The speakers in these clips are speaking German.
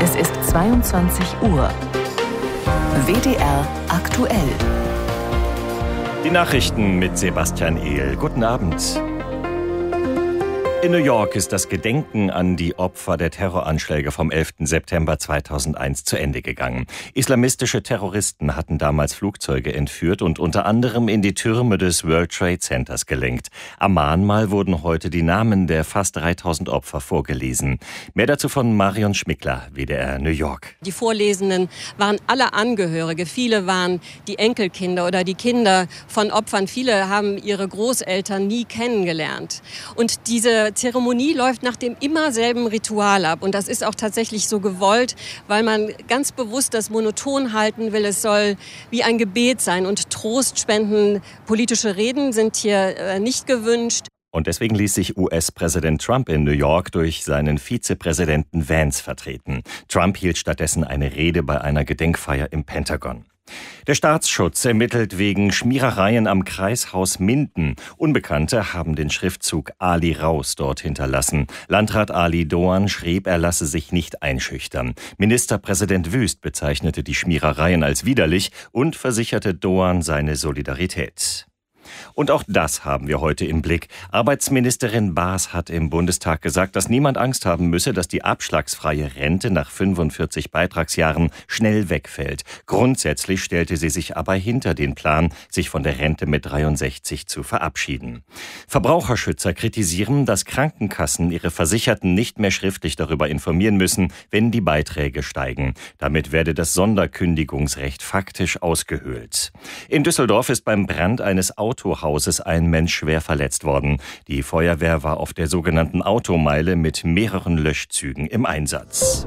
Es ist 22 Uhr. WDR aktuell. Die Nachrichten mit Sebastian Ehl. Guten Abend. In New York ist das Gedenken an die Opfer der Terroranschläge vom 11. September 2001 zu Ende gegangen. Islamistische Terroristen hatten damals Flugzeuge entführt und unter anderem in die Türme des World Trade Centers gelenkt. Am Mahnmal wurden heute die Namen der fast 3000 Opfer vorgelesen. Mehr dazu von Marion Schmickler, WDR New York. Die Vorlesenden waren alle Angehörige. Viele waren die Enkelkinder oder die Kinder von Opfern. Viele haben ihre Großeltern nie kennengelernt. Und diese Zeremonie läuft nach dem immer selben Ritual ab. Und das ist auch tatsächlich so gewollt, weil man ganz bewusst das monoton halten will. Es soll wie ein Gebet sein und Trost spenden. Politische Reden sind hier nicht gewünscht. Und deswegen ließ sich US-Präsident Trump in New York durch seinen Vizepräsidenten Vance vertreten. Trump hielt stattdessen eine Rede bei einer Gedenkfeier im Pentagon. Der Staatsschutz ermittelt wegen Schmierereien am Kreishaus Minden. Unbekannte haben den Schriftzug Ali raus dort hinterlassen. Landrat Ali Doan schrieb, er lasse sich nicht einschüchtern. Ministerpräsident Wüst bezeichnete die Schmierereien als widerlich und versicherte Doan seine Solidarität. Und auch das haben wir heute im Blick. Arbeitsministerin Baas hat im Bundestag gesagt, dass niemand Angst haben müsse, dass die abschlagsfreie Rente nach 45 Beitragsjahren schnell wegfällt. Grundsätzlich stellte sie sich aber hinter den Plan, sich von der Rente mit 63 zu verabschieden. Verbraucherschützer kritisieren, dass Krankenkassen ihre Versicherten nicht mehr schriftlich darüber informieren müssen, wenn die Beiträge steigen. Damit werde das Sonderkündigungsrecht faktisch ausgehöhlt. In Düsseldorf ist beim Brand eines Autohauses ein Mensch schwer verletzt worden. Die Feuerwehr war auf der sogenannten Automeile mit mehreren Löschzügen im Einsatz.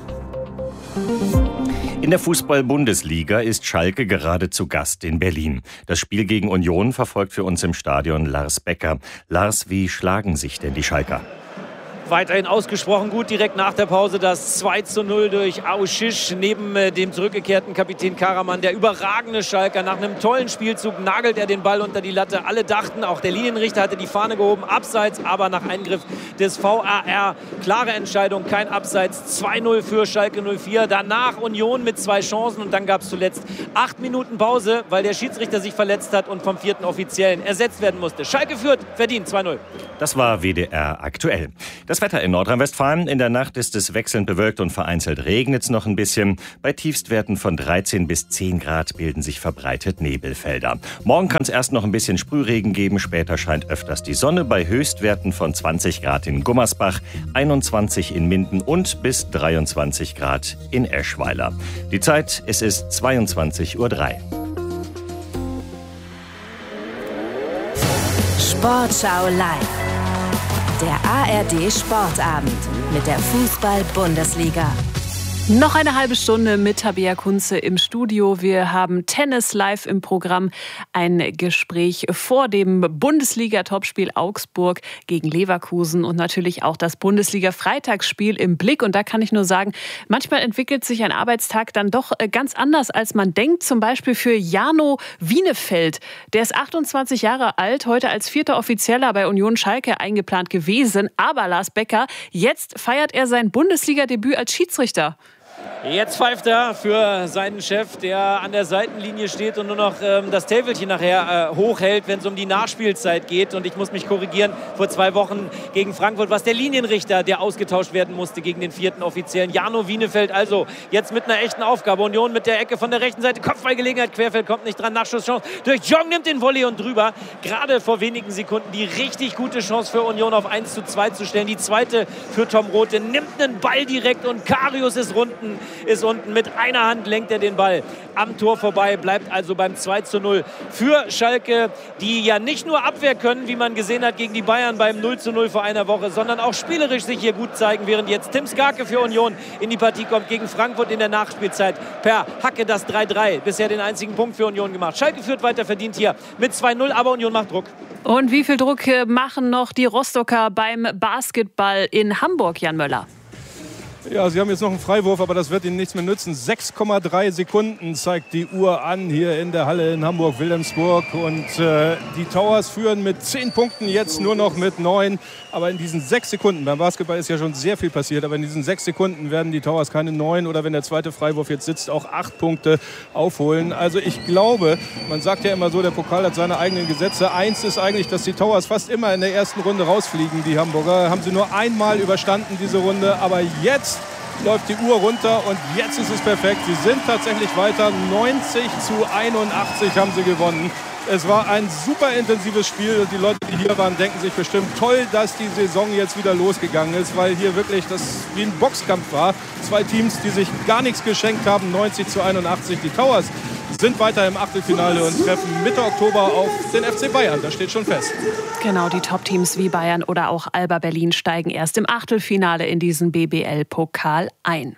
In der Fußball-Bundesliga ist Schalke gerade zu Gast in Berlin. Das Spiel gegen Union verfolgt für uns im Stadion Lars Becker. Lars, wie schlagen sich denn die Schalker? Weiterhin ausgesprochen gut, direkt nach der Pause das 2:0 durch Auschich. Neben dem zurückgekehrten Kapitän Karaman, der überragende Schalker. Nach einem tollen Spielzug nagelt er den Ball unter die Latte. Alle dachten, auch der Linienrichter hatte die Fahne gehoben, abseits, aber nach Eingriff des VAR. Klare Entscheidung, kein Abseits. 2:0 für Schalke 04. Danach Union mit 2 Chancen und dann gab es zuletzt 8 Minuten Pause, weil der Schiedsrichter sich verletzt hat und vom 4. Offiziellen ersetzt werden musste. Schalke führt, verdient 2:0. Das war WDR aktuell. Das Wetter in Nordrhein-Westfalen. In der Nacht ist es wechselnd bewölkt und vereinzelt regnet es noch ein bisschen. Bei Tiefstwerten von 13 bis 10 Grad bilden sich verbreitet Nebelfelder. Morgen kann es erst noch ein bisschen Sprühregen geben. Später scheint öfters die Sonne bei Höchstwerten von 20 Grad in Gummersbach, 21 in Minden und bis 23 Grad in Eschweiler. Die Zeit, es ist 22:03 Uhr. Sportschau live. Der ARD-Sportabend mit der Fußball-Bundesliga. Noch eine halbe Stunde mit Tabea Kunze im Studio. Wir haben Tennis live im Programm. Ein Gespräch vor dem Bundesliga-Topspiel Augsburg gegen Leverkusen und natürlich auch das Bundesliga-Freitagsspiel im Blick. Und da kann ich nur sagen, manchmal entwickelt sich ein Arbeitstag dann doch ganz anders, als man denkt. Zum Beispiel für Jarno Wienefeld. Der ist 28 Jahre alt, heute als 4. Offizieller bei Union Schalke eingeplant gewesen. Aber Lars Becker, jetzt feiert er sein Bundesliga-Debüt als Schiedsrichter. Jetzt pfeift er für seinen Chef, der an der Seitenlinie steht und nur noch das Täfelchen nachher hochhält, wenn es um die Nachspielzeit geht. Und ich muss mich korrigieren, vor 2 Wochen gegen Frankfurt war es der Linienrichter, der ausgetauscht werden musste gegen den 4. Offiziellen. Jarno Wienefeld also jetzt mit einer echten Aufgabe. Union mit der Ecke von der rechten Seite, Kopfballgelegenheit, Querfeld kommt nicht dran, Nachschusschance durch Jong, nimmt den Volley und drüber. Gerade vor wenigen Sekunden die richtig gute Chance für Union auf 1:2 zu stellen. Die zweite für Tom Rothe, nimmt einen Ball direkt und Karius ist unten. Mit einer Hand lenkt er den Ball am Tor vorbei, bleibt also beim 2:0 für Schalke, die ja nicht nur Abwehr können, wie man gesehen hat gegen die Bayern beim 0:0 vor einer Woche, sondern auch spielerisch sich hier gut zeigen, während jetzt Tim Skarke für Union in die Partie kommt gegen Frankfurt in der Nachspielzeit. Per Hacke das 3:3, bisher den einzigen Punkt für Union gemacht. Schalke führt weiter verdient hier mit 2:0, aber Union macht Druck. Und wie viel Druck machen noch die Rostocker beim Basketball in Hamburg, Jan Möller? Ja, sie haben jetzt noch einen Freiwurf, aber das wird ihnen nichts mehr nützen. 6,3 Sekunden zeigt die Uhr an hier in der Halle in Hamburg-Wilhelmsburg. Und die Towers führen mit 10 Punkten, jetzt nur noch mit 9. Aber in diesen 6 Sekunden, beim Basketball ist ja schon sehr viel passiert, aber in diesen 6 Sekunden werden die Towers keine 9 oder wenn der zweite Freiwurf jetzt sitzt, auch 8 Punkte aufholen. Also ich glaube, man sagt ja immer so, der Pokal hat seine eigenen Gesetze. Eins ist eigentlich, dass die Towers fast immer in der ersten Runde rausfliegen, die Hamburger. Haben sie nur einmal überstanden, diese Runde. Aber jetzt läuft die Uhr runter und jetzt ist es perfekt. Sie sind tatsächlich weiter. 90-81 haben sie gewonnen. Es war ein super intensives Spiel. Die Leute, die hier waren, denken sich bestimmt, toll, dass die Saison jetzt wieder losgegangen ist, weil hier wirklich das wie ein Boxkampf war. 2 Teams, die sich gar nichts geschenkt haben. 90-81. Die Towers sind weiter im Achtelfinale und treffen Mitte Oktober auf den FC Bayern. Das steht schon fest. Genau, die Top-Teams wie Bayern oder auch Alba Berlin steigen erst im Achtelfinale in diesen BBL-Pokal ein.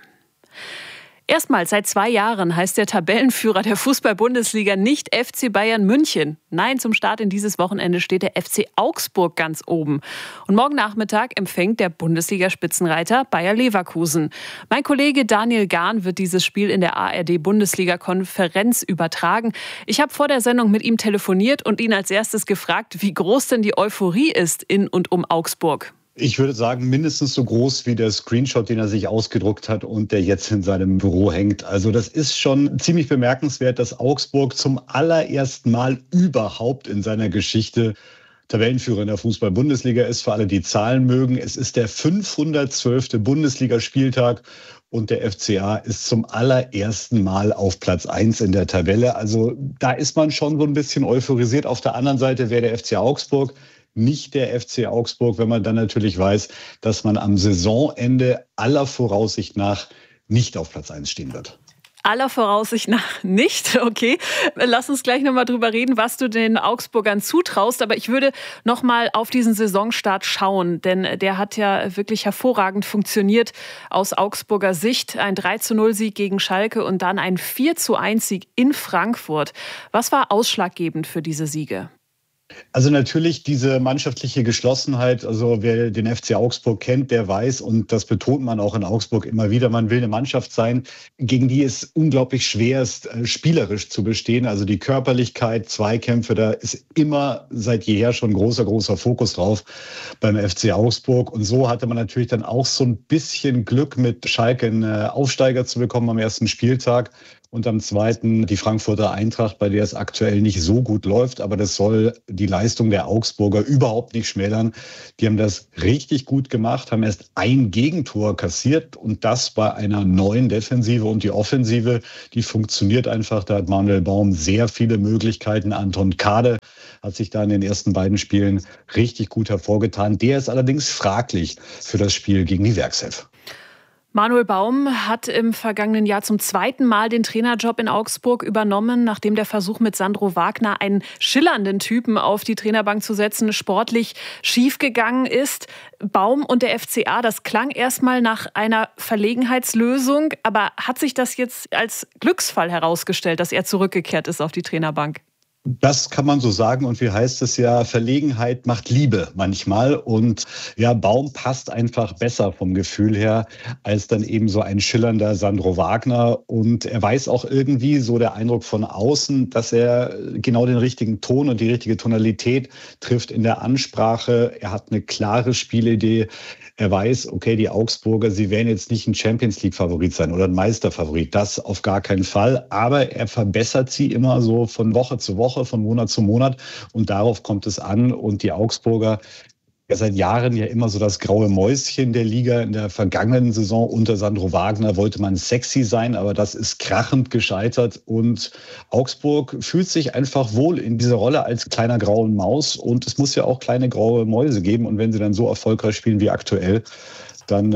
Erstmals seit 2 Jahren heißt der Tabellenführer der Fußball-Bundesliga nicht FC Bayern München. Nein, zum Start in dieses Wochenende steht der FC Augsburg ganz oben. Und morgen Nachmittag empfängt der Bundesliga-Spitzenreiter Bayer Leverkusen. Mein Kollege Daniel Gahn wird dieses Spiel in der ARD-Bundesliga-Konferenz übertragen. Ich habe vor der Sendung mit ihm telefoniert und ihn als erstes gefragt, wie groß denn die Euphorie ist in und um Augsburg. Ich würde sagen, mindestens so groß wie der Screenshot, den er sich ausgedruckt hat und der jetzt in seinem Büro hängt. Also das ist schon ziemlich bemerkenswert, dass Augsburg zum allerersten Mal überhaupt in seiner Geschichte Tabellenführer in der Fußball-Bundesliga ist. Für alle, die Zahlen mögen, es ist der 512. Bundesligaspieltag und der FCA ist zum allerersten Mal auf Platz 1 in der Tabelle. Also da ist man schon so ein bisschen euphorisiert. Auf der anderen Seite wäre der FC Augsburg nicht der FC Augsburg, wenn man dann natürlich weiß, dass man am Saisonende aller Voraussicht nach nicht auf Platz 1 stehen wird. Aller Voraussicht nach nicht, okay. Lass uns gleich nochmal drüber reden, was du den Augsburgern zutraust. Aber ich würde nochmal auf diesen Saisonstart schauen, denn der hat ja wirklich hervorragend funktioniert aus Augsburger Sicht. Ein 3:0-Sieg gegen Schalke und dann ein 4:1-Sieg in Frankfurt. Was war ausschlaggebend für diese Siege? Also natürlich diese mannschaftliche Geschlossenheit, also wer den FC Augsburg kennt, der weiß, und das betont man auch in Augsburg immer wieder, man will eine Mannschaft sein, gegen die es unglaublich schwer ist, spielerisch zu bestehen. Also die Körperlichkeit, Zweikämpfe, da ist immer seit jeher schon großer Fokus drauf beim FC Augsburg. Und so hatte man natürlich dann auch so ein bisschen Glück, mit Schalke einen Aufsteiger zu bekommen am ersten Spieltag. Und am zweiten die Frankfurter Eintracht, bei der es aktuell nicht so gut läuft. Aber das soll die Leistung der Augsburger überhaupt nicht schmälern. Die haben das richtig gut gemacht, haben erst ein Gegentor kassiert und das bei einer neuen Defensive. Und die Offensive, die funktioniert einfach. Da hat Manuel Baum sehr viele Möglichkeiten. Anton Kade hat sich da in den ersten beiden Spielen richtig gut hervorgetan. Der ist allerdings fraglich für das Spiel gegen die Werkself. Manuel Baum hat im vergangenen Jahr zum 2. Mal den Trainerjob in Augsburg übernommen, nachdem der Versuch mit Sandro Wagner, einen schillernden Typen auf die Trainerbank zu setzen, sportlich schiefgegangen ist. Baum und der FCA, das klang erstmal nach einer Verlegenheitslösung, aber hat sich das jetzt als Glücksfall herausgestellt, dass er zurückgekehrt ist auf die Trainerbank? Das kann man so sagen. Und wie heißt es ja, Verlegenheit macht Liebe manchmal. Und ja, Baum passt einfach besser vom Gefühl her als dann eben so ein schillernder Sandro Wagner. Und er weiß auch irgendwie, so der Eindruck von außen, dass er genau den richtigen Ton und die richtige Tonalität trifft in der Ansprache. Er hat eine klare Spielidee. Er weiß, okay, die Augsburger, sie werden jetzt nicht ein Champions-League-Favorit sein oder ein Meisterfavorit. Das auf gar keinen Fall. Aber er verbessert sie immer so von Woche zu Woche, von Monat zu Monat. Und darauf kommt es an. Und die Augsburger, ja seit Jahren ja immer so das graue Mäuschen der Liga. In der vergangenen Saison unter Sandro Wagner wollte man sexy sein, aber das ist krachend gescheitert. Und Augsburg fühlt sich einfach wohl in dieser Rolle als kleiner graue Maus. Und es muss ja auch kleine graue Mäuse geben. Und wenn sie dann so erfolgreich spielen wie aktuell, dann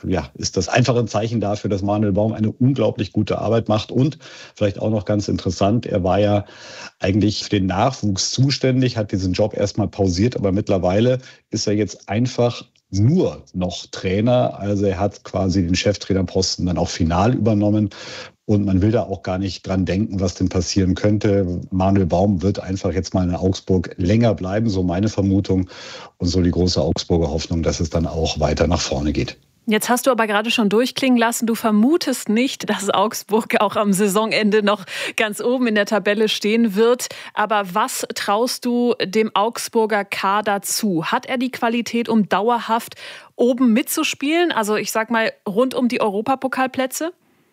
ist das einfach ein Zeichen dafür, dass Manuel Baum eine unglaublich gute Arbeit macht. Und vielleicht auch noch ganz interessant, er war ja eigentlich für den Nachwuchs zuständig, hat diesen Job erstmal pausiert, aber mittlerweile ist er jetzt einfach nur noch Trainer. Also er hat quasi den Cheftrainerposten dann auch final übernommen. Und man will da auch gar nicht dran denken, was denn passieren könnte. Manuel Baum wird einfach jetzt mal in Augsburg länger bleiben, so meine Vermutung. Und so die große Augsburger Hoffnung, dass es dann auch weiter nach vorne geht. Jetzt hast du aber gerade schon durchklingen lassen, du vermutest nicht, dass Augsburg auch am Saisonende noch ganz oben in der Tabelle stehen wird. Aber was traust du dem Augsburger Kader zu? Hat er die Qualität, um dauerhaft oben mitzuspielen? Also ich sag mal rund um die Europapokalplätze?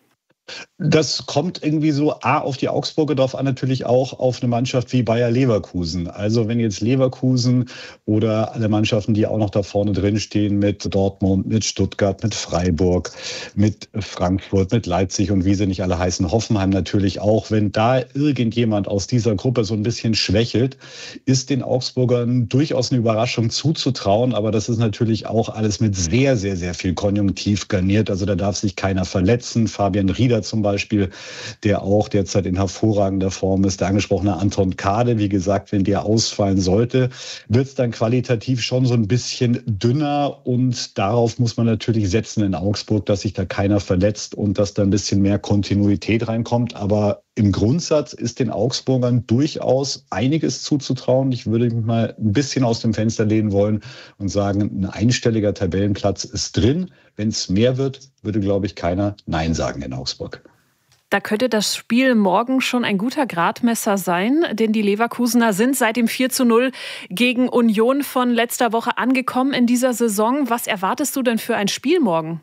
Das kommt irgendwie so auf die Augsburger drauf an, natürlich auch auf eine Mannschaft wie Bayer Leverkusen. Also wenn jetzt Leverkusen oder alle Mannschaften, die auch noch da vorne drin stehen, mit Dortmund, mit Stuttgart, mit Freiburg, mit Frankfurt, mit Leipzig und wie sie nicht alle heißen, Hoffenheim natürlich auch, wenn da irgendjemand aus dieser Gruppe so ein bisschen schwächelt, ist den Augsburgern durchaus eine Überraschung zuzutrauen. Aber das ist natürlich auch alles mit sehr, sehr, sehr viel Konjunktiv garniert. Also da darf sich keiner verletzen. Fabian Rieder zum Beispiel, der auch derzeit in hervorragender Form ist. Der angesprochene Anton Kade, wie gesagt, wenn der ausfallen sollte, wird es dann qualitativ schon so ein bisschen dünner. Und darauf muss man natürlich setzen in Augsburg, dass sich da keiner verletzt und dass da ein bisschen mehr Kontinuität reinkommt. Aber im Grundsatz ist den Augsburgern durchaus einiges zuzutrauen. Ich würde mich mal ein bisschen aus dem Fenster lehnen wollen und sagen, ein einstelliger Tabellenplatz ist drin. Wenn es mehr wird, würde, glaube ich, keiner Nein sagen in Augsburg. Da könnte das Spiel morgen schon ein guter Gradmesser sein, denn die Leverkusener sind seit dem 4:0 gegen Union von letzter Woche angekommen in dieser Saison. Was erwartest du denn für ein Spiel morgen?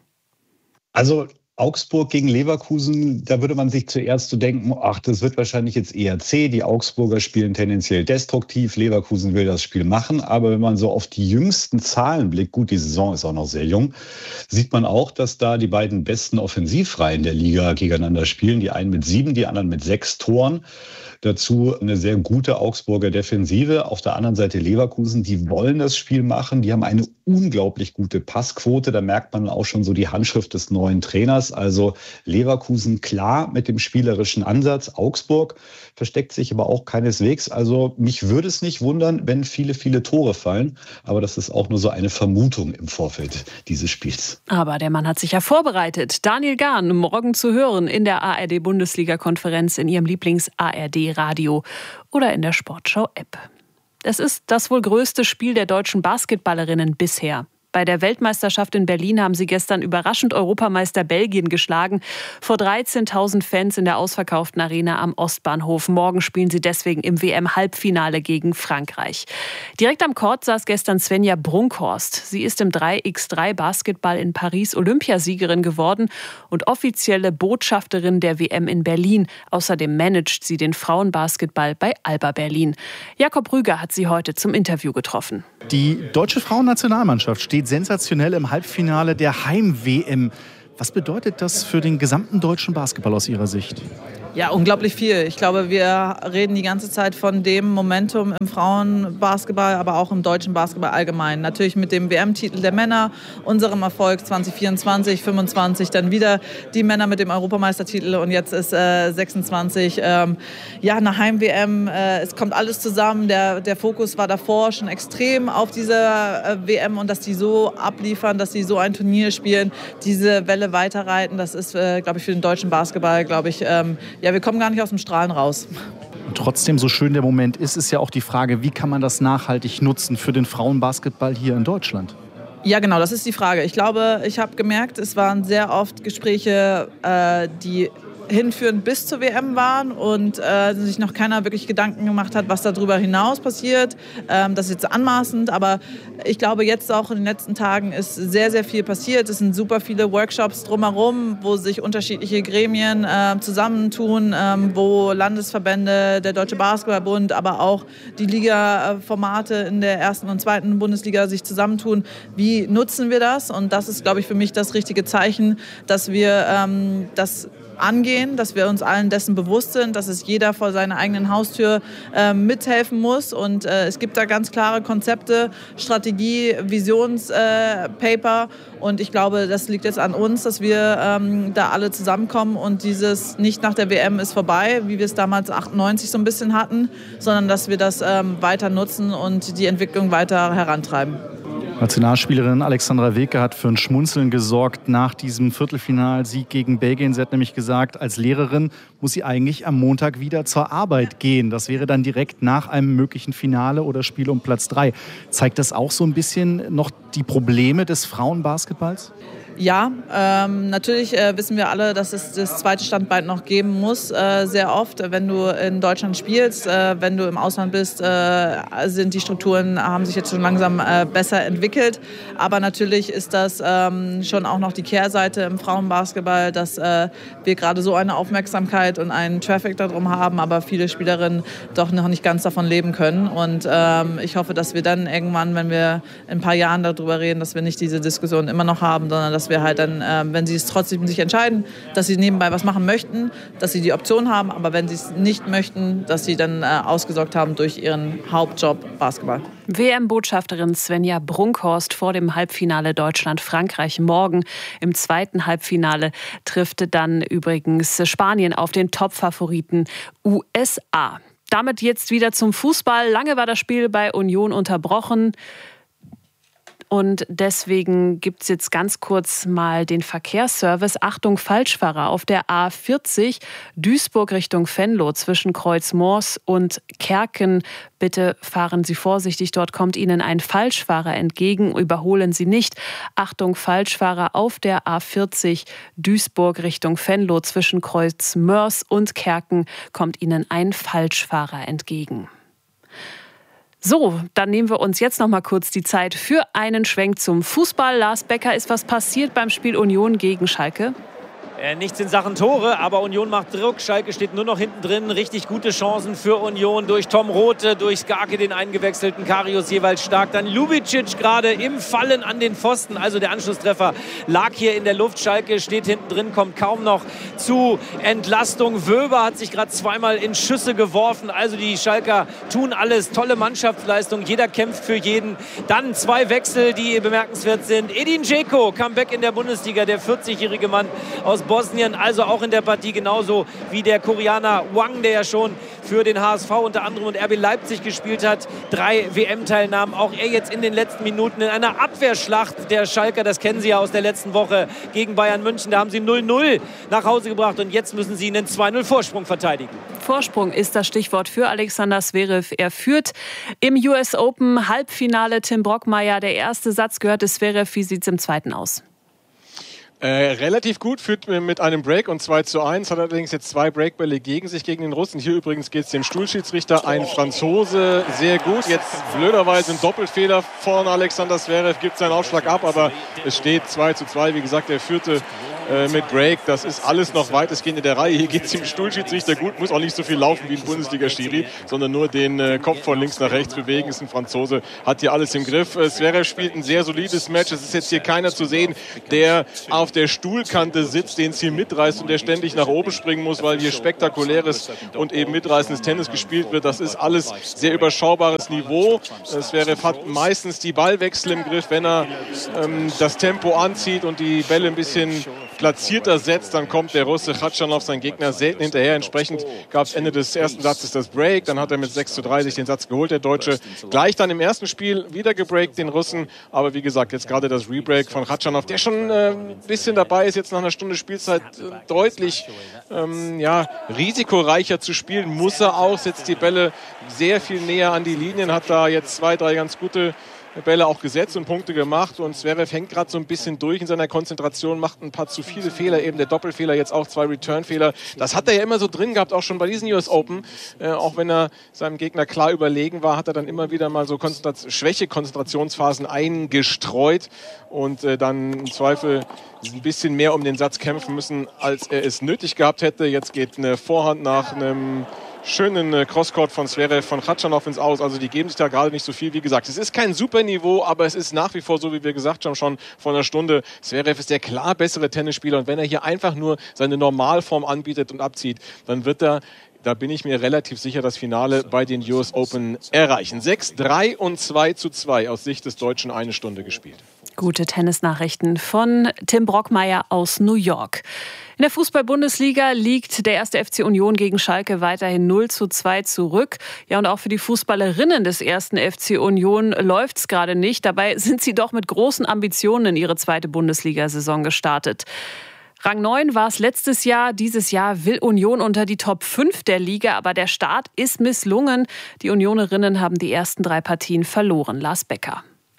Also Augsburg gegen Leverkusen, da würde man sich zuerst so denken, ach, das wird wahrscheinlich jetzt eher zäh. Die Augsburger spielen tendenziell destruktiv, Leverkusen will das Spiel machen. Aber wenn man so auf die jüngsten Zahlen blickt, gut, die Saison ist auch noch sehr jung, sieht man auch, dass da die beiden besten Offensivreihen der Liga gegeneinander spielen. Die einen mit 7, die anderen mit 6 Toren. Dazu eine sehr gute Augsburger Defensive. Auf der anderen Seite Leverkusen, die wollen das Spiel machen. Die haben eine unglaublich gute Passquote. Da merkt man auch schon so die Handschrift des neuen Trainers. Also Leverkusen klar mit dem spielerischen Ansatz. Augsburg versteckt sich aber auch keineswegs. Also mich würde es nicht wundern, wenn viele, viele Tore fallen. Aber das ist auch nur so eine Vermutung im Vorfeld dieses Spiels. Aber der Mann hat sich ja vorbereitet. Daniel Gahn, morgen zu hören in der ARD-Bundesliga-Konferenz in ihrem Lieblings-ARD-Radio oder in der Sportschau-App. Es ist das wohl größte Spiel der deutschen Basketballerinnen bisher. Bei der Weltmeisterschaft in Berlin haben sie gestern überraschend Europameister Belgien geschlagen. Vor 13.000 Fans in der ausverkauften Arena am Ostbahnhof. Morgen spielen sie deswegen im WM-Halbfinale gegen Frankreich. Direkt am Court saß gestern Svenja Brunkhorst. Sie ist im 3x3 Basketball in Paris Olympiasiegerin geworden und offizielle Botschafterin der WM in Berlin. Außerdem managt sie den Frauenbasketball bei Alba Berlin. Jakob Rüger hat sie heute zum Interview getroffen. Die deutsche Frauennationalmannschaft steht sensationell im Halbfinale der Heim-WM. Was bedeutet das für den gesamten deutschen Basketball aus Ihrer Sicht? Ja, unglaublich viel. Ich glaube, wir reden die ganze Zeit von dem Momentum im Frauenbasketball, aber auch im deutschen Basketball allgemein. Natürlich mit dem WM-Titel der Männer, unserem Erfolg 2024, 25, dann wieder die Männer mit dem Europameistertitel und jetzt ist 26. Eine Heim-WM. Es kommt alles zusammen. Der Fokus war davor schon extrem auf dieser WM und dass die so abliefern, dass sie so ein Turnier spielen, diese Welle weiterreiten. Das ist, glaube ich, für den deutschen Basketball, wir kommen gar nicht aus dem Strahlen raus. Und trotzdem, so schön der Moment ist, ist ja auch die Frage, wie kann man das nachhaltig nutzen für den Frauenbasketball hier in Deutschland? Ja, genau, das ist die Frage. Ich glaube, ich habe gemerkt, es waren sehr oft Gespräche, die hinführend bis zur WM waren und sich noch keiner wirklich Gedanken gemacht hat, was darüber hinaus passiert. Das ist jetzt anmaßend, aber ich glaube, jetzt auch in den letzten Tagen ist sehr, sehr viel passiert. Es sind super viele Workshops drumherum, wo sich unterschiedliche Gremien zusammentun, wo Landesverbände, der Deutsche Basketballbund, aber auch die Liga-Formate in der ersten und zweiten Bundesliga sich zusammentun. Wie nutzen wir das? Und das ist, glaube ich, für mich das richtige Zeichen, dass wir das angehen, dass wir uns allen dessen bewusst sind, dass es jeder vor seiner eigenen Haustür mithelfen muss. Und es gibt da ganz klare Konzepte, Strategie, Visionspaper. Und ich glaube, das liegt jetzt an uns, dass wir da alle zusammenkommen und dieses nicht nach der WM ist vorbei, wie wir es damals 98 so ein bisschen hatten, sondern dass wir das weiter nutzen und die Entwicklung weiter herantreiben. Nationalspielerin Alexandra Wilke hat für ein Schmunzeln gesorgt nach diesem Viertelfinalsieg gegen Belgien. Sie hat nämlich gesagt, als Lehrerin muss sie eigentlich am Montag wieder zur Arbeit gehen. Das wäre dann direkt nach einem möglichen Finale oder Spiel um Platz 3. Zeigt das auch so ein bisschen noch die Probleme des Frauenbasketballs? Ja, natürlich wissen wir alle, dass es das zweite Standbein noch geben muss. Sehr oft, wenn du in Deutschland spielst, wenn du im Ausland bist, sind die Strukturen, haben sich jetzt schon langsam besser entwickelt. Aber natürlich ist das schon auch noch die Kehrseite im Frauenbasketball, dass wir gerade so eine Aufmerksamkeit und einen Traffic darum haben, aber viele Spielerinnen doch noch nicht ganz davon leben können. Und ich hoffe, dass wir dann irgendwann, wenn wir in ein paar Jahren darüber reden, dass wir nicht diese Diskussion immer noch haben, sondern dass wir halt dann, wenn sie es trotzdem sich entscheiden, dass sie nebenbei was machen möchten, dass sie die Option haben, aber wenn sie es nicht möchten, dass sie dann ausgesorgt haben durch ihren Hauptjob Basketball. WM-Botschafterin Svenja Brunkhorst vor dem Halbfinale Deutschland-Frankreich. Morgen im zweiten Halbfinale trifft dann übrigens Spanien auf den Top-Favoriten USA. Damit jetzt wieder zum Fußball. Lange war das Spiel bei Union unterbrochen. Und deswegen gibt es jetzt ganz kurz mal den Verkehrsservice. Achtung, Falschfahrer auf der A40 Duisburg Richtung Venlo zwischen Kreuzmoors und Kerken. Bitte fahren Sie vorsichtig, dort kommt Ihnen ein Falschfahrer entgegen. Überholen Sie nicht. Achtung, Falschfahrer auf der A40 Duisburg Richtung Venlo zwischen Kreuzmoors und Kerken kommt Ihnen ein Falschfahrer entgegen. So, dann nehmen wir uns jetzt noch mal kurz die Zeit für einen Schwenk zum Fußball. Lars Becker, ist was passiert beim Spiel Union gegen Schalke? Nichts in Sachen Tore, aber Union macht Druck. Schalke steht nur noch hinten drin. Richtig gute Chancen für Union durch Tom Rothe, durch Skarke, den eingewechselten, Karius jeweils stark. Dann Ljubicic gerade im Fallen an den Pfosten. Also der Anschlusstreffer lag hier in der Luft. Schalke steht hinten drin, kommt kaum noch zu Entlastung. Wöber hat sich gerade zweimal in Schüsse geworfen. Also die Schalker tun alles. Tolle Mannschaftsleistung. Jeder kämpft für jeden. Dann 2 Wechsel, die bemerkenswert sind. Edin Dzeko, Comeback in der Bundesliga. Der 40-jährige Mann aus Bosnien, also auch in der Partie genauso wie der Koreaner Wang, der ja schon für den HSV unter anderem und RB Leipzig gespielt hat. 3 WM-Teilnahmen, auch er jetzt in den letzten Minuten in einer Abwehrschlacht der Schalker, das kennen Sie ja aus der letzten Woche gegen Bayern München, da haben sie 0-0 nach Hause gebracht und jetzt müssen sie einen 2-0 Vorsprung verteidigen. Vorsprung ist das Stichwort für Alexander Zverev. Er führt im US Open Halbfinale. Tim Brockmeier, der erste Satz gehörte Zverev. Wie sieht es im zweiten aus? Relativ gut, führt mit einem Break und 2:1, hat allerdings jetzt 2 Breakbälle gegen sich, gegen den Russen. Hier übrigens geht es dem Stuhlschiedsrichter, ein Franzose, sehr gut. Jetzt blöderweise ein Doppelfehler von Alexander Zverev, gibt seinen Aufschlag ab, aber es steht 2:2. Wie gesagt, der führte mit Break. Das ist alles noch weitestgehend in der Reihe. Hier geht es dem Stuhlschiedsrichter gut, muss auch nicht so viel laufen wie ein Bundesliga-Schiri, sondern nur den Kopf von links nach rechts bewegen. Ist ein Franzose, hat hier alles im Griff. Zverev spielt ein sehr solides Match. Es ist jetzt hier keiner zu sehen, der auf der Stuhlkante sitzt, den es hier mitreißt und der ständig nach oben springen muss, weil hier spektakuläres und eben mitreißendes Tennis gespielt wird. Das ist alles sehr überschaubares Niveau. Zverev hat meistens die Ballwechsel im Griff, wenn er das Tempo anzieht und die Bälle ein bisschen platzierter setzt, dann kommt der Russe Khachanov, sein Gegner, selten hinterher. Entsprechend gab es Ende des ersten Satzes das Break. Dann hat er mit 6:3 sich den Satz geholt, der Deutsche. Gleich dann im ersten Spiel wieder gebreakt, den Russen. Aber wie gesagt, jetzt gerade das Rebreak von Khachanov, der schon ein bisschen dabei ist, jetzt nach einer Stunde Spielzeit deutlich risikoreicher zu spielen. Muss er auch, setzt die Bälle sehr viel näher an die Linien, hat da jetzt 2, 3 ganz gute Bälle auch gesetzt und Punkte gemacht und Zverev hängt gerade so ein bisschen durch in seiner Konzentration, macht ein paar zu viele Fehler, eben der Doppelfehler, jetzt auch 2 Return-Fehler. Das hat er ja immer so drin gehabt, auch schon bei diesen US Open. Auch wenn er seinem Gegner klar überlegen war, hat er dann immer wieder mal so Konzentrationsphasen eingestreut und dann im Zweifel ein bisschen mehr um den Satz kämpfen müssen, als er es nötig gehabt hätte. Jetzt geht eine Vorhand nach einem schönen Crosscourt von Zverev, von Khachanov ins Aus. Also die geben sich da gerade nicht so viel. Wie gesagt, es ist kein super Niveau, aber es ist nach wie vor so, wie wir gesagt haben, schon vor einer Stunde. Zverev ist der klar bessere Tennisspieler. Und wenn er hier einfach nur seine Normalform anbietet und abzieht, dann wird er, da bin ich mir relativ sicher, das Finale bei den US Open erreichen. 6:3 und 2:2 aus Sicht des Deutschen, eine Stunde gespielt. Gute Tennisnachrichten von Tim Brockmeier aus New York. In der Fußball-Bundesliga liegt der 1. FC Union gegen Schalke weiterhin 0:2 zurück. Ja, und auch für die Fußballerinnen des 1. FC Union läuft es gerade nicht. Dabei sind sie doch mit großen Ambitionen in ihre zweite Bundesliga-Saison gestartet. Rang 9 war es letztes Jahr. Dieses Jahr will Union unter die Top 5 der Liga, aber der Start ist misslungen. Die Unionerinnen haben die ersten 3 Partien verloren. Lars Becker.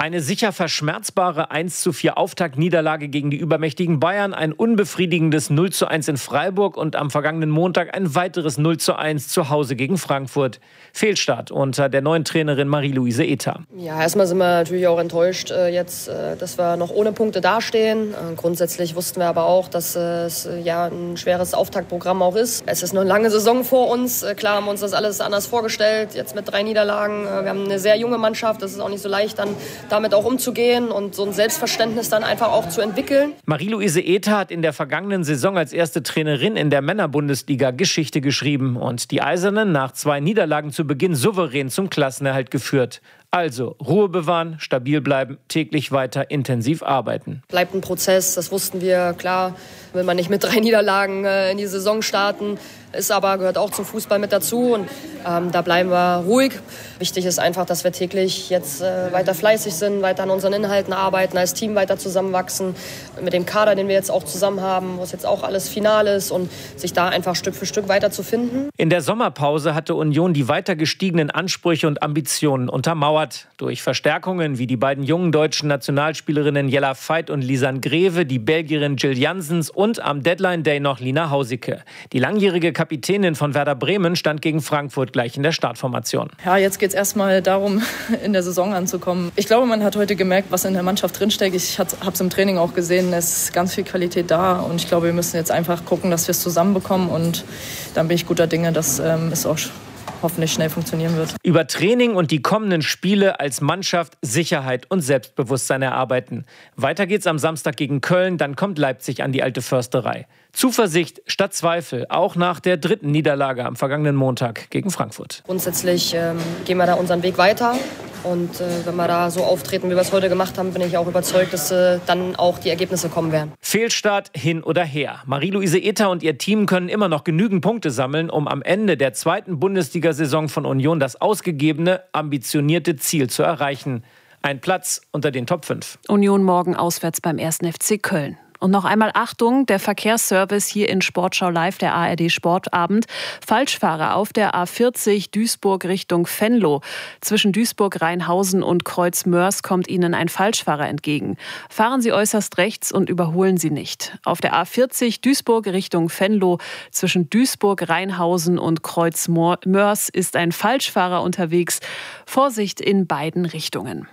Eine sicher verschmerzbare 1:4 Auftaktniederlage gegen die übermächtigen Bayern, ein unbefriedigendes 0:1 in Freiburg und am vergangenen Montag ein weiteres 0:1 zu Hause gegen Frankfurt. Fehlstart unter der neuen Trainerin Marie-Louise Ether. Ja, erstmal sind wir natürlich auch enttäuscht jetzt, dass wir noch ohne Punkte dastehen. Grundsätzlich wussten wir aber auch, dass es ja ein schweres Auftaktprogramm auch ist. Es ist noch eine lange Saison vor uns. Klar haben wir uns das alles anders vorgestellt, jetzt mit 3 Niederlagen. Wir haben eine sehr junge Mannschaft, das ist auch nicht so leicht, dann damit auch umzugehen und so ein Selbstverständnis dann einfach auch zu entwickeln. Marie-Louise Ether hat in der vergangenen Saison als erste Trainerin in der Männerbundesliga Geschichte geschrieben und die Eisernen nach 2 Niederlagen zu Beginn souverän zum Klassenerhalt geführt. Also Ruhe bewahren, stabil bleiben, täglich weiter intensiv arbeiten. Bleibt ein Prozess, das wussten wir. Klar, will man nicht mit 3 Niederlagen in die Saison starten, gehört auch zum Fußball mit dazu. Und da bleiben wir ruhig. Wichtig ist einfach, dass wir täglich jetzt weiter fleißig sind, weiter an unseren Inhalten arbeiten, als Team weiter zusammenwachsen. Mit dem Kader, den wir jetzt auch zusammen haben, wo es jetzt auch alles final ist und sich da einfach Stück für Stück weiter zu finden. In der Sommerpause hatte Union die weiter gestiegenen Ansprüche und Ambitionen untermauert. Durch Verstärkungen wie die beiden jungen deutschen Nationalspielerinnen Jella Veit und Lisanne Greve, die Belgierin Jill Janssens und am Deadline-Day noch Lina Hausicke. Die langjährige Kapitänin von Werder Bremen stand gegen Frankfurt gleich in der Startformation. Ja, jetzt geht es erstmal darum, in der Saison anzukommen. Ich glaube, man hat heute gemerkt, was in der Mannschaft drinsteckt. Ich habe es im Training auch gesehen, es ist ganz viel Qualität da und ich glaube, wir müssen jetzt einfach gucken, dass wir es zusammenbekommen und dann bin ich guter Dinge, dass es auch hoffentlich schnell funktionieren wird. Über Training und die kommenden Spiele als Mannschaft Sicherheit und Selbstbewusstsein erarbeiten. Weiter geht's am Samstag gegen Köln, dann kommt Leipzig an die alte Försterei. Zuversicht statt Zweifel, auch nach der 3. Niederlage am vergangenen Montag gegen Frankfurt. Grundsätzlich gehen wir da unseren Weg weiter. Und wenn wir da so auftreten, wie wir es heute gemacht haben, bin ich auch überzeugt, dass dann auch die Ergebnisse kommen werden. Fehlstart hin oder her. Marie-Louise Ether und ihr Team können immer noch genügend Punkte sammeln, um am Ende der 2. Bundesliga-Saison von Union das ausgegebene, ambitionierte Ziel zu erreichen. Ein Platz unter den Top 5. Union morgen auswärts beim 1. FC Köln. Und noch einmal Achtung, der Verkehrsservice hier in Sportschau Live, der ARD Sportabend. Falschfahrer auf der A40 Duisburg Richtung Venlo. Zwischen Duisburg-Rheinhausen und Kreuz-Mörs kommt Ihnen ein Falschfahrer entgegen. Fahren Sie äußerst rechts und überholen Sie nicht. Auf der A40 Duisburg Richtung Venlo zwischen Duisburg-Rheinhausen und Kreuz-Mörs ist ein Falschfahrer unterwegs. Vorsicht in beiden Richtungen.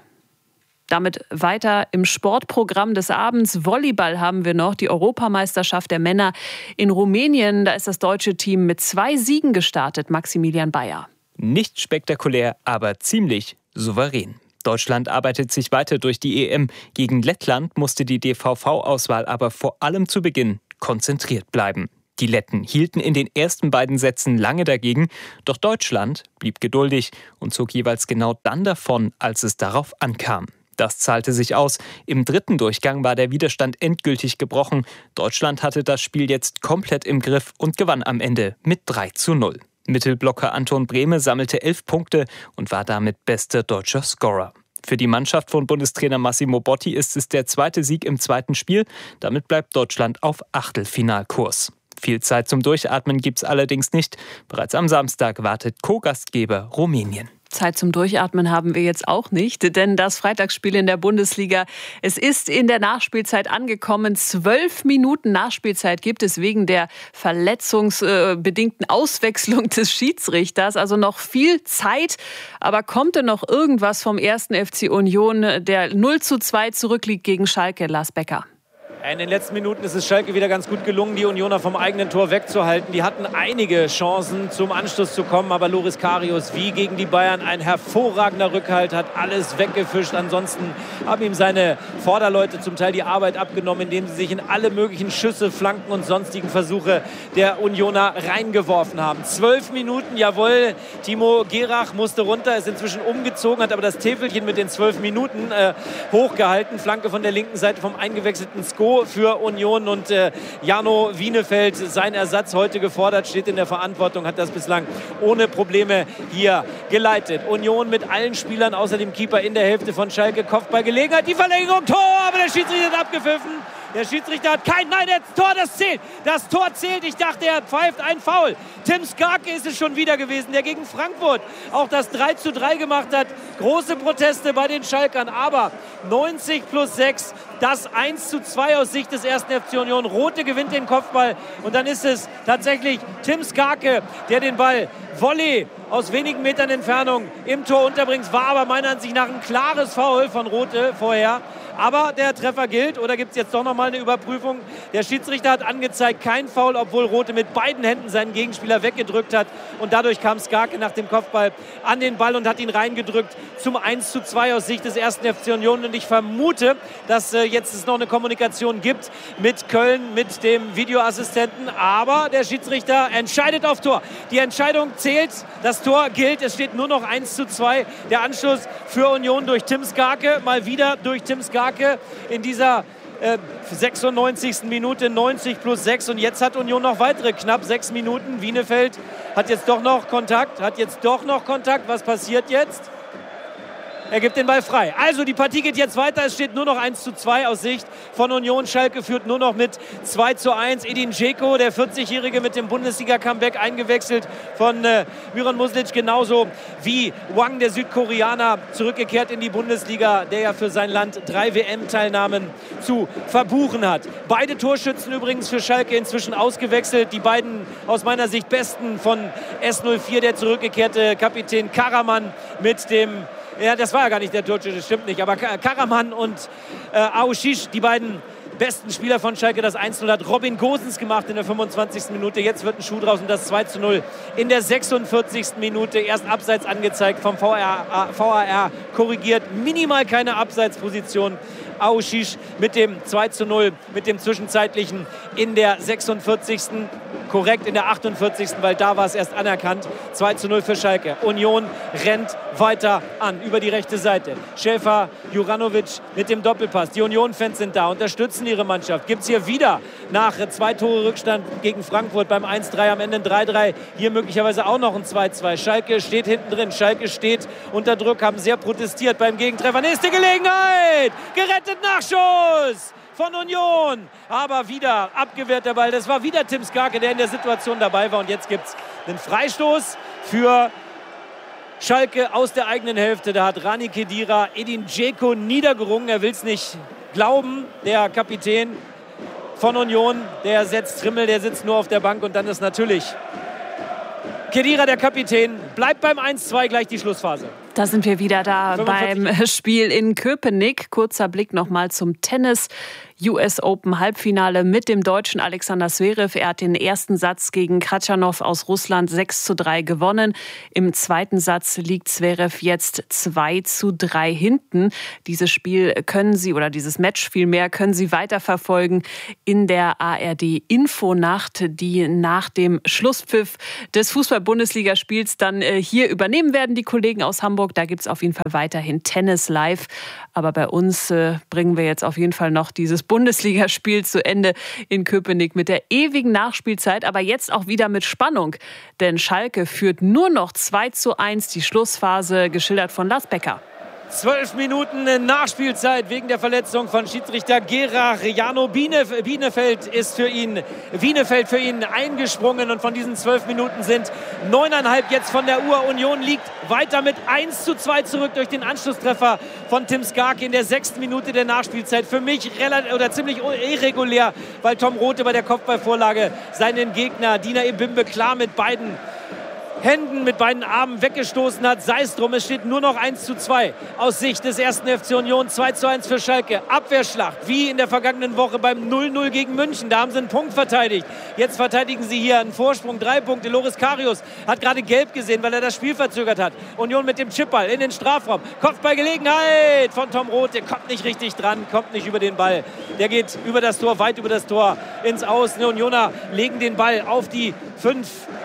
Damit weiter im Sportprogramm des Abends. Volleyball haben wir noch, die Europameisterschaft der Männer in Rumänien. Da ist das deutsche Team mit 2 Siegen gestartet, Maximilian Bayer. Nicht spektakulär, aber ziemlich souverän. Deutschland arbeitet sich weiter durch die EM. Gegen Lettland musste die DVV-Auswahl aber vor allem zu Beginn konzentriert bleiben. Die Letten hielten in den ersten beiden Sätzen lange dagegen, doch Deutschland blieb geduldig und zog jeweils genau dann davon, als es darauf ankam. Das zahlte sich aus. Im 3. Durchgang war der Widerstand endgültig gebrochen. Deutschland hatte das Spiel jetzt komplett im Griff und gewann am Ende mit 3:0. Mittelblocker Anton Brehme sammelte 11 Punkte und war damit bester deutscher Scorer. Für die Mannschaft von Bundestrainer Massimo Botti ist es der 2. Sieg im 2. Spiel. Damit bleibt Deutschland auf Achtelfinalkurs. Viel Zeit zum Durchatmen gibt's allerdings nicht. Bereits am Samstag wartet Co-Gastgeber Rumänien. Zeit zum Durchatmen haben wir jetzt auch nicht, denn das Freitagsspiel in der Bundesliga, es ist in der Nachspielzeit angekommen. 12 Minuten Nachspielzeit gibt es wegen der verletzungsbedingten Auswechslung des Schiedsrichters. Also noch viel Zeit, aber kommt denn noch irgendwas vom 1. FC Union, der 0:2 zurückliegt gegen Schalke, Lars Becker? In den letzten Minuten ist es Schalke wieder ganz gut gelungen, die Unioner vom eigenen Tor wegzuhalten. Die hatten einige Chancen, zum Anschluss zu kommen, aber Loris Karius, wie gegen die Bayern, ein hervorragender Rückhalt, hat alles weggefischt. Ansonsten haben ihm seine Vorderleute zum Teil die Arbeit abgenommen, indem sie sich in alle möglichen Schüsse, Flanken und sonstigen Versuche der Unioner reingeworfen haben. 12 Minuten, jawohl, Timo Gerach musste runter, ist inzwischen umgezogen, hat aber das Täfelchen mit den 12 Minuten hochgehalten. Flanke von der linken Seite vom eingewechselten Sko für Union und Jano Wienefeld, sein Ersatz heute gefordert, steht in der Verantwortung, hat das bislang ohne Probleme hier geleitet. Union mit allen Spielern außer dem Keeper in der Hälfte von Schalke, Kopfballgelegenheit, die Verlängerung, Tor, aber der Schiedsrichter hat abgepfiffen Der Schiedsrichter hat nein, das Tor zählt. Ich dachte, er pfeift ein Foul. Tim Skarke ist es schon wieder gewesen, der gegen Frankfurt auch das 3:3 gemacht hat. Große Proteste bei den Schalkern, aber 90+6, das 1:2 aus Sicht des 1. FC Union. Rote gewinnt den Kopfball und dann ist es tatsächlich Tim Skarke, der den Ball Volley aus wenigen Metern Entfernung im Tor unterbringt. War aber meiner Ansicht nach ein klares Foul von Rote vorher. Aber der Treffer gilt, oder gibt es jetzt doch nochmal eine Überprüfung? Der Schiedsrichter hat angezeigt, kein Foul, obwohl Rote mit beiden Händen seinen Gegenspieler weggedrückt hat. Und dadurch kam Skarke nach dem Kopfball an den Ball und hat ihn reingedrückt zum 1:2 aus Sicht des 1. FC Union. Und ich vermute, dass jetzt es noch eine Kommunikation gibt mit Köln, mit dem Videoassistenten. Aber der Schiedsrichter entscheidet auf Tor. Die Entscheidung zählt, das Tor gilt. Es steht nur noch 1:2. Der Anschluss für Union durch Tim Skarke, mal wieder durch Tim Skarke in dieser 96. Minute, 90+6. Und jetzt hat Union noch weitere knapp 6 Minuten. Wienefeld hat jetzt doch noch Kontakt. Was passiert jetzt? Er gibt den Ball frei. Also die Partie geht jetzt weiter. Es steht nur noch 1:2 aus Sicht von Union. Schalke führt nur noch mit 2:1. Edin Dzeko, der 40-Jährige mit dem Bundesliga-Comeback, eingewechselt von Miran Muslic. Genauso wie Wang, der Südkoreaner, zurückgekehrt in die Bundesliga, der ja für sein Land 3 WM-Teilnahmen zu verbuchen hat. Beide Torschützen übrigens für Schalke inzwischen ausgewechselt. Die beiden aus meiner Sicht besten von S04, der zurückgekehrte Kapitän Karaman mit dem... Ja, das war ja gar nicht der Torschütze, das stimmt nicht. Aber Karaman und Aouchiche, die beiden besten Spieler von Schalke, das 1:0 hat Robin Gosens gemacht in der 25. Minute. Jetzt wird ein Schuh draus und das 2:0 in der 46. Minute. Erst abseits angezeigt, vom VAR korrigiert. Minimal keine Abseitsposition. Aouchiche mit dem 2:0, mit dem zwischenzeitlichen in der 46. Korrekt in der 48., weil da war es erst anerkannt. 2:0 für Schalke. Union rennt weiter an über die rechte Seite. Schäfer, Juranovic mit dem Doppelpass. Die Union-Fans sind da, unterstützen ihre Mannschaft. Gibt es hier wieder nach 2 Tore Rückstand gegen Frankfurt beim 1:3 am Ende ein 3:3. Hier möglicherweise auch noch ein 2:2. Schalke steht hinten drin. Schalke steht unter Druck, haben sehr protestiert beim Gegentreffer. Nächste Gelegenheit! Gerettet, Nachschuss! Von Union, aber wieder abgewehrt der Ball. Das war wieder Tim Skarke, der in der Situation dabei war. Und jetzt gibt es einen Freistoß für Schalke aus der eigenen Hälfte. Da hat Rani Khedira Edin Dzeko niedergerungen. Er will es nicht glauben. Der Kapitän von Union, der setzt Trimmel, der sitzt nur auf der Bank. Und dann ist natürlich Khedira, der Kapitän, bleibt beim 1:2, gleich die Schlussphase. Da sind wir wieder da beim Spiel in Köpenick. Kurzer Blick nochmal zum Tennis. US Open Halbfinale mit dem Deutschen Alexander Zverev. Er hat den ersten Satz gegen Khachanov aus Russland 6:3 gewonnen. Im zweiten Satz liegt Zverev jetzt 2:3 hinten. Dieses Spiel können Sie, oder dieses Match vielmehr, können Sie weiterverfolgen in der ARD Infonacht, die nach dem Schlusspfiff des Fußball-Bundesligaspiels dann hier übernehmen werden, die Kollegen aus Hamburg. Da gibt es auf jeden Fall weiterhin Tennis live. Aber bei uns bringen wir jetzt auf jeden Fall noch dieses Bundesligaspiel zu Ende in Köpenick mit der ewigen Nachspielzeit. Aber jetzt auch wieder mit Spannung. Denn Schalke führt nur noch 2:1, die Schlussphase, geschildert von Lars Becker. 12 Minuten Nachspielzeit wegen der Verletzung von Schiedsrichter Gerard. Jano Bienefeld für ihn eingesprungen. Und von diesen 12 Minuten sind 9,5 jetzt von der Uhr. Union liegt weiter mit 1:2 zurück durch den Anschlusstreffer von Tim Skarke in der 6. Minute der Nachspielzeit. Für mich ziemlich irregulär, weil Tom Rote bei der Kopfballvorlage seinen Gegner Dina Ebimbe klar mit beiden Händen, mit beiden Armen weggestoßen hat. Sei es drum, es steht nur noch 1:2 aus Sicht des 1. FC Union. 2:1 für Schalke. Abwehrschlacht, wie in der vergangenen Woche beim 0:0 gegen München. Da haben sie einen Punkt verteidigt. Jetzt verteidigen sie hier einen Vorsprung, 3 Punkte. Loris Karius hat gerade gelb gesehen, weil er das Spiel verzögert hat. Union mit dem Chipball in den Strafraum. Kopfballgelegenheit von Tom Rote. Kommt nicht richtig dran, kommt nicht über den Ball. Der geht über das Tor, weit über das Tor ins Aus. Die Unioner legen den Ball auf die 5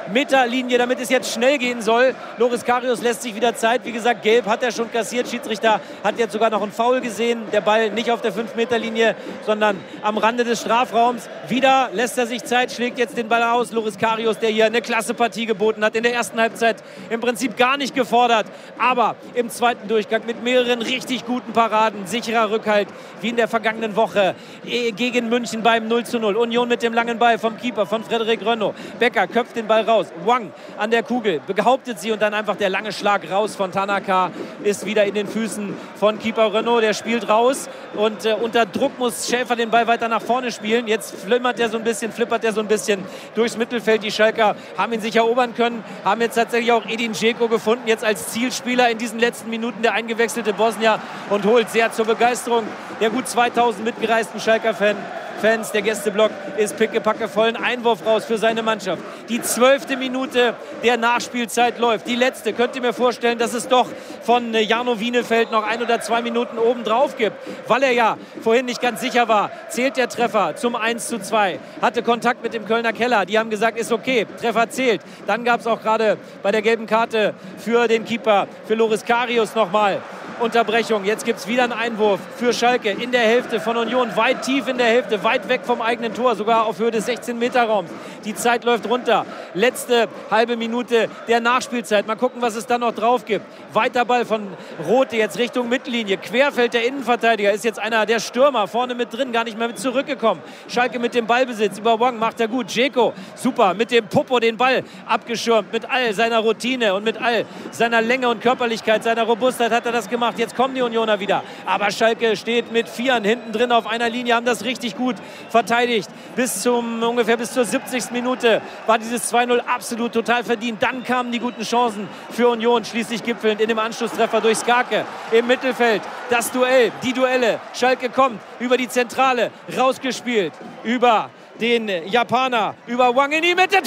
5-Meter-Linie, damit es jetzt schnell gehen soll. Loris Karius lässt sich wieder Zeit. Wie gesagt, gelb hat er schon kassiert. Schiedsrichter hat jetzt sogar noch einen Foul gesehen. Der Ball nicht auf der 5-Meter-Linie, sondern am Rande des Strafraums. Wieder lässt er sich Zeit, schlägt jetzt den Ball aus. Loris Karius, der hier eine klasse Partie geboten hat. In der ersten Halbzeit im Prinzip gar nicht gefordert. Aber im zweiten Durchgang mit mehreren richtig guten Paraden. Sicherer Rückhalt, wie in der vergangenen Woche gegen München beim 0:0. Union mit dem langen Ball vom Keeper, von Frédéric Renaud. Becker köpft den Ball raus. Wang an der Kugel, behauptet sie und dann einfach der lange Schlag raus von Tanaka ist wieder in den Füßen von Keeper Renaud. Der spielt raus und unter Druck muss Schäfer den Ball weiter nach vorne spielen. Jetzt flippert er so ein bisschen durchs Mittelfeld. Die Schalker haben ihn sich erobern können, haben jetzt tatsächlich auch Edin Dzeko gefunden, jetzt als Zielspieler in diesen letzten Minuten, der eingewechselte Bosnier, und holt sehr zur Begeisterung der gut 2000 mitgereisten Schalker-Fans. Der Gästeblock ist pickepacke voll. Ein Einwurf raus für seine Mannschaft. Die 12. Minute der Nachspielzeit läuft. Die letzte. Könnt ihr mir vorstellen, dass es doch von Jarno Wienefeld noch 1 oder 2 Minuten obendrauf gibt, weil er ja vorhin nicht ganz sicher war. Zählt der Treffer zum 1:2. Hatte Kontakt mit dem Kölner Keller. Die haben gesagt, ist okay. Treffer zählt. Dann gab es auch gerade bei der gelben Karte für den Keeper, für Loris Karius nochmal Unterbrechung. Jetzt gibt es wieder einen Einwurf für Schalke in der Hälfte von Union. Weit tief in der Hälfte, weit weg vom eigenen Tor, sogar auf Höhe des 16-Meter-Raums. Die Zeit läuft runter. Letzte halbe Minute der Nachspielzeit. Mal gucken, was es dann noch drauf gibt. Weiter Ball von Rothe jetzt Richtung Mittellinie. Querfeld der Innenverteidiger ist jetzt einer der Stürmer vorne mit drin, gar nicht mehr mit zurückgekommen. Schalke mit dem Ballbesitz über Wang macht er gut. Dzeko, super, mit dem Popo den Ball abgeschirmt. Mit all seiner Routine und mit all seiner Länge und Körperlichkeit, seiner Robustheit hat er das gemacht. Jetzt kommen die Unioner wieder. Aber Schalke steht mit 4 hinten drin auf einer Linie, haben das richtig gut verteidigt. Ungefähr bis zur 70. Minute war dieses 2:0 absolut total verdient. Dann kamen die guten Chancen für Union, schließlich gipfelnd in dem Anschlusstreffer durch Skarke im Mittelfeld. Das Duell, die Duelle. Schalke kommt über die Zentrale, rausgespielt über den Japaner, über Wang in die Mitte.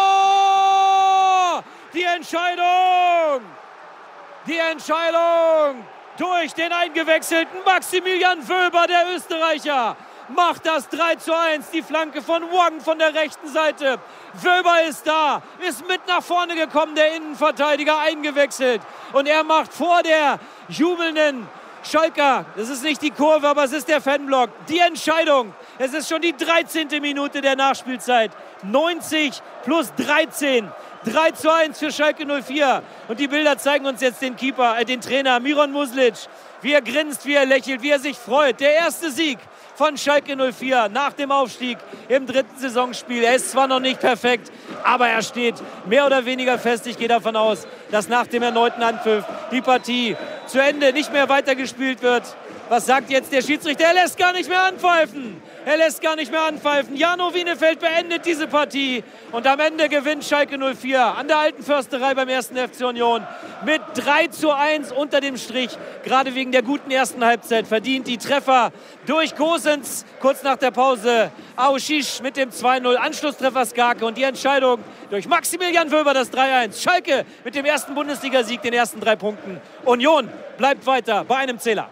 Tor! Die Entscheidung! Die Entscheidung durch den eingewechselten Maximilian Wöber, der Österreicher, macht das 3:1. Die Flanke von Wang von der rechten Seite. Wöber ist da, ist mit nach vorne gekommen, der Innenverteidiger eingewechselt. Und er macht vor der jubelnden Schalker, das ist nicht die Kurve, aber es ist der Fanblock, die Entscheidung. Es ist schon die 13. Minute der Nachspielzeit. 90 plus 13. 3:1 für Schalke 04. Und die Bilder zeigen uns jetzt den Trainer Miron Muslic, wie er grinst, wie er lächelt, wie er sich freut. Der erste Sieg von Schalke 04 nach dem Aufstieg im 3. Saisonspiel. Er ist zwar noch nicht perfekt, aber er steht mehr oder weniger fest. Ich gehe davon aus, dass nach dem erneuten Anpfiff die Partie zu Ende nicht mehr weitergespielt wird. Was sagt jetzt der Schiedsrichter? Er lässt gar nicht mehr anpfeifen. Jarno Wienefeld beendet diese Partie. Und am Ende gewinnt Schalke 04 an der Alten Försterei beim 1. FC Union mit 3:1 unter dem Strich. Gerade wegen der guten ersten Halbzeit verdient die Treffer durch Gosens kurz nach der Pause. Aoshish mit dem 2:0, Anschlusstreffer Skarke und die Entscheidung durch Maximilian Wöber, das 3:1. Schalke mit dem ersten Bundesligasieg, den ersten 3 Punkten. Union bleibt weiter bei einem Zähler.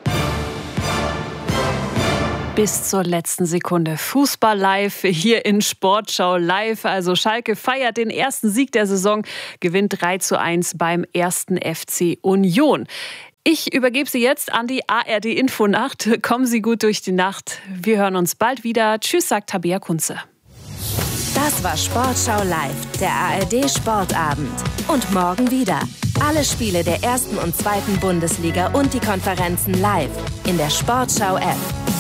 Bis zur letzten Sekunde. Fußball live hier in Sportschau live. Also Schalke feiert den ersten Sieg der Saison, gewinnt 3:1 beim 1. FC Union. Ich übergebe Sie jetzt an die ARD Infonacht. Kommen Sie gut durch die Nacht. Wir hören uns bald wieder. Tschüss, sagt Tabea Kunze. Das war Sportschau live, der ARD Sportabend. Und morgen wieder. Alle Spiele der 1. und 2. Bundesliga und die Konferenzen live in der Sportschau-App.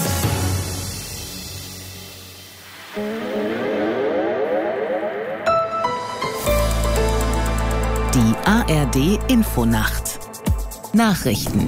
Die ARD Infonacht. Nachrichten.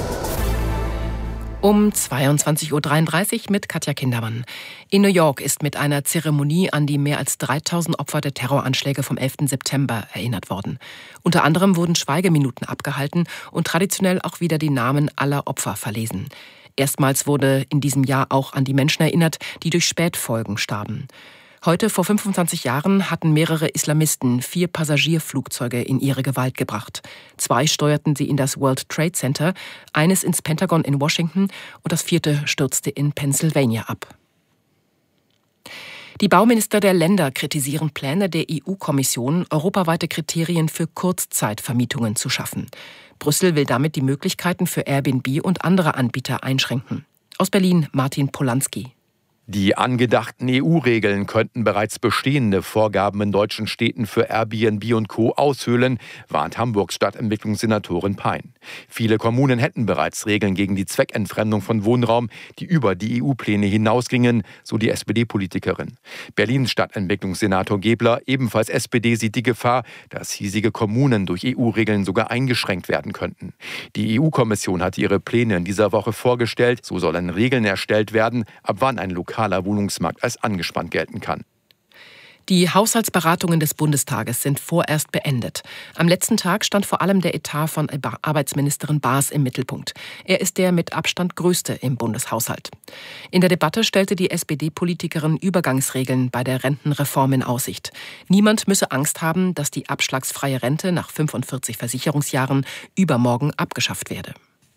Um 22:33 Uhr mit Katja Kindermann. In New York ist mit einer Zeremonie an die mehr als 3000 Opfer der Terroranschläge vom 11. September erinnert worden. Unter anderem wurden Schweigeminuten abgehalten und traditionell auch wieder die Namen aller Opfer verlesen. Erstmals wurde in diesem Jahr auch an die Menschen erinnert, die durch Spätfolgen starben. Heute vor 25 Jahren hatten mehrere Islamisten 4 Passagierflugzeuge in ihre Gewalt gebracht. 2 steuerten sie in das World Trade Center, eines ins Pentagon in Washington und das 4. stürzte in Pennsylvania ab. Die Bauminister der Länder kritisieren Pläne der EU-Kommission, europaweite Kriterien für Kurzzeitvermietungen zu schaffen. Brüssel will damit die Möglichkeiten für Airbnb und andere Anbieter einschränken. Aus Berlin Martin Polanski. Die angedachten EU-Regeln könnten bereits bestehende Vorgaben in deutschen Städten für Airbnb und Co. aushöhlen, warnt Hamburgs Stadtentwicklungssenatorin Pein. Viele Kommunen hätten bereits Regeln gegen die Zweckentfremdung von Wohnraum, die über die EU-Pläne hinausgingen, so die SPD-Politikerin. Berlins Stadtentwicklungssenator Gebler, ebenfalls SPD, sieht die Gefahr, dass hiesige Kommunen durch EU-Regeln sogar eingeschränkt werden könnten. Die EU-Kommission hat ihre Pläne in dieser Woche vorgestellt. So sollen Regeln erstellt werden, ab wann ein lokaler Wohnungsmarkt als angespannt gelten kann. Die Haushaltsberatungen des Bundestages sind vorerst beendet. Am letzten Tag stand vor allem der Etat von Arbeitsministerin Baas im Mittelpunkt. Er ist der mit Abstand größte im Bundeshaushalt. In der Debatte stellte die SPD-Politikerin Übergangsregeln bei der Rentenreform in Aussicht. Niemand müsse Angst haben, dass die abschlagsfreie Rente nach 45 Versicherungsjahren übermorgen abgeschafft werde.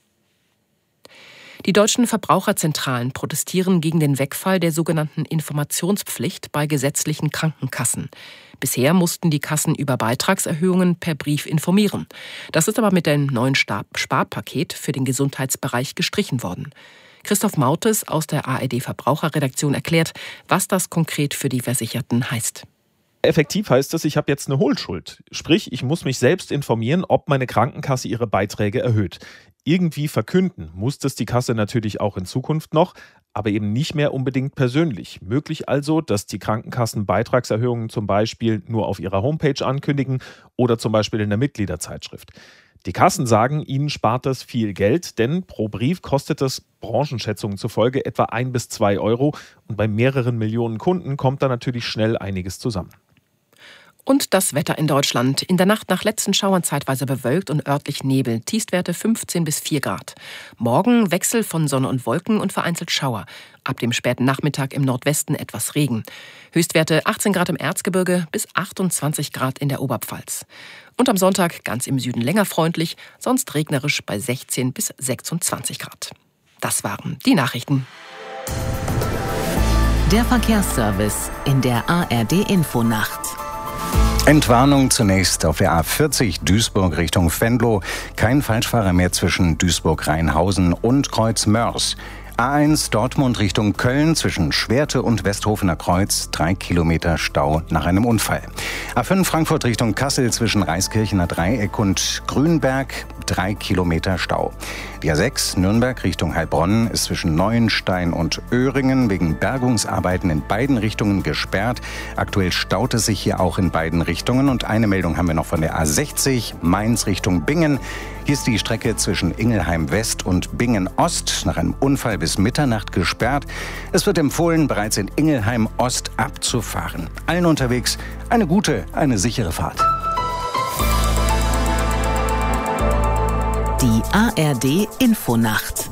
Die deutschen Verbraucherzentralen protestieren gegen den Wegfall der sogenannten Informationspflicht bei gesetzlichen Krankenkassen. Bisher mussten die Kassen über Beitragserhöhungen per Brief informieren. Das ist aber mit dem neuen Sparpaket für den Gesundheitsbereich gestrichen worden. Christoph Mautes aus der ARD Verbraucherredaktion erklärt, was das konkret für die Versicherten heißt. Effektiv heißt das, ich habe jetzt eine Hohlschuld. Sprich, ich muss mich selbst informieren, ob meine Krankenkasse ihre Beiträge erhöht. Irgendwie verkünden muss das die Kasse natürlich auch in Zukunft noch, aber eben nicht mehr unbedingt persönlich. Möglich also, dass die Krankenkassen Beitragserhöhungen zum Beispiel nur auf ihrer Homepage ankündigen oder zum Beispiel in der Mitgliederzeitschrift. Die Kassen sagen, ihnen spart das viel Geld, denn pro Brief kostet das Branchenschätzungen zufolge etwa 1 bis 2 Euro und bei mehreren Millionen Kunden kommt da natürlich schnell einiges zusammen. Und das Wetter in Deutschland. In der Nacht nach letzten Schauern zeitweise bewölkt und örtlich Nebel. Tiefstwerte 15 bis 4 Grad. Morgen Wechsel von Sonne und Wolken und vereinzelt Schauer. Ab dem späten Nachmittag im Nordwesten etwas Regen. Höchstwerte 18 Grad im Erzgebirge bis 28 Grad in der Oberpfalz. Und am Sonntag ganz im Süden länger freundlich, sonst regnerisch bei 16 bis 26 Grad. Das waren die Nachrichten. Der Verkehrsservice in der ARD-Infonacht. Entwarnung zunächst auf der A40 Duisburg Richtung Venlo. Kein Falschfahrer mehr zwischen Duisburg-Rheinhausen und Kreuz-Mörs. A1 Dortmund Richtung Köln zwischen Schwerte und Westhofener Kreuz 3 Kilometer Stau nach einem Unfall. A5 Frankfurt Richtung Kassel zwischen Reiskirchener Dreieck und Grünberg 3 Kilometer Stau. Die A6 Nürnberg Richtung Heilbronn ist zwischen Neuenstein und Öhringen wegen Bergungsarbeiten in beiden Richtungen gesperrt. Aktuell staut es sich hier auch in beiden Richtungen. Und eine Meldung haben wir noch von der A60 Mainz Richtung Bingen. Hier ist die Strecke zwischen Ingelheim West und Bingen Ost nach einem Unfall bis Mitternacht gesperrt. Es wird empfohlen, bereits in Ingelheim Ost abzufahren. Allen unterwegs eine gute, eine sichere Fahrt. Die ARD Infonacht.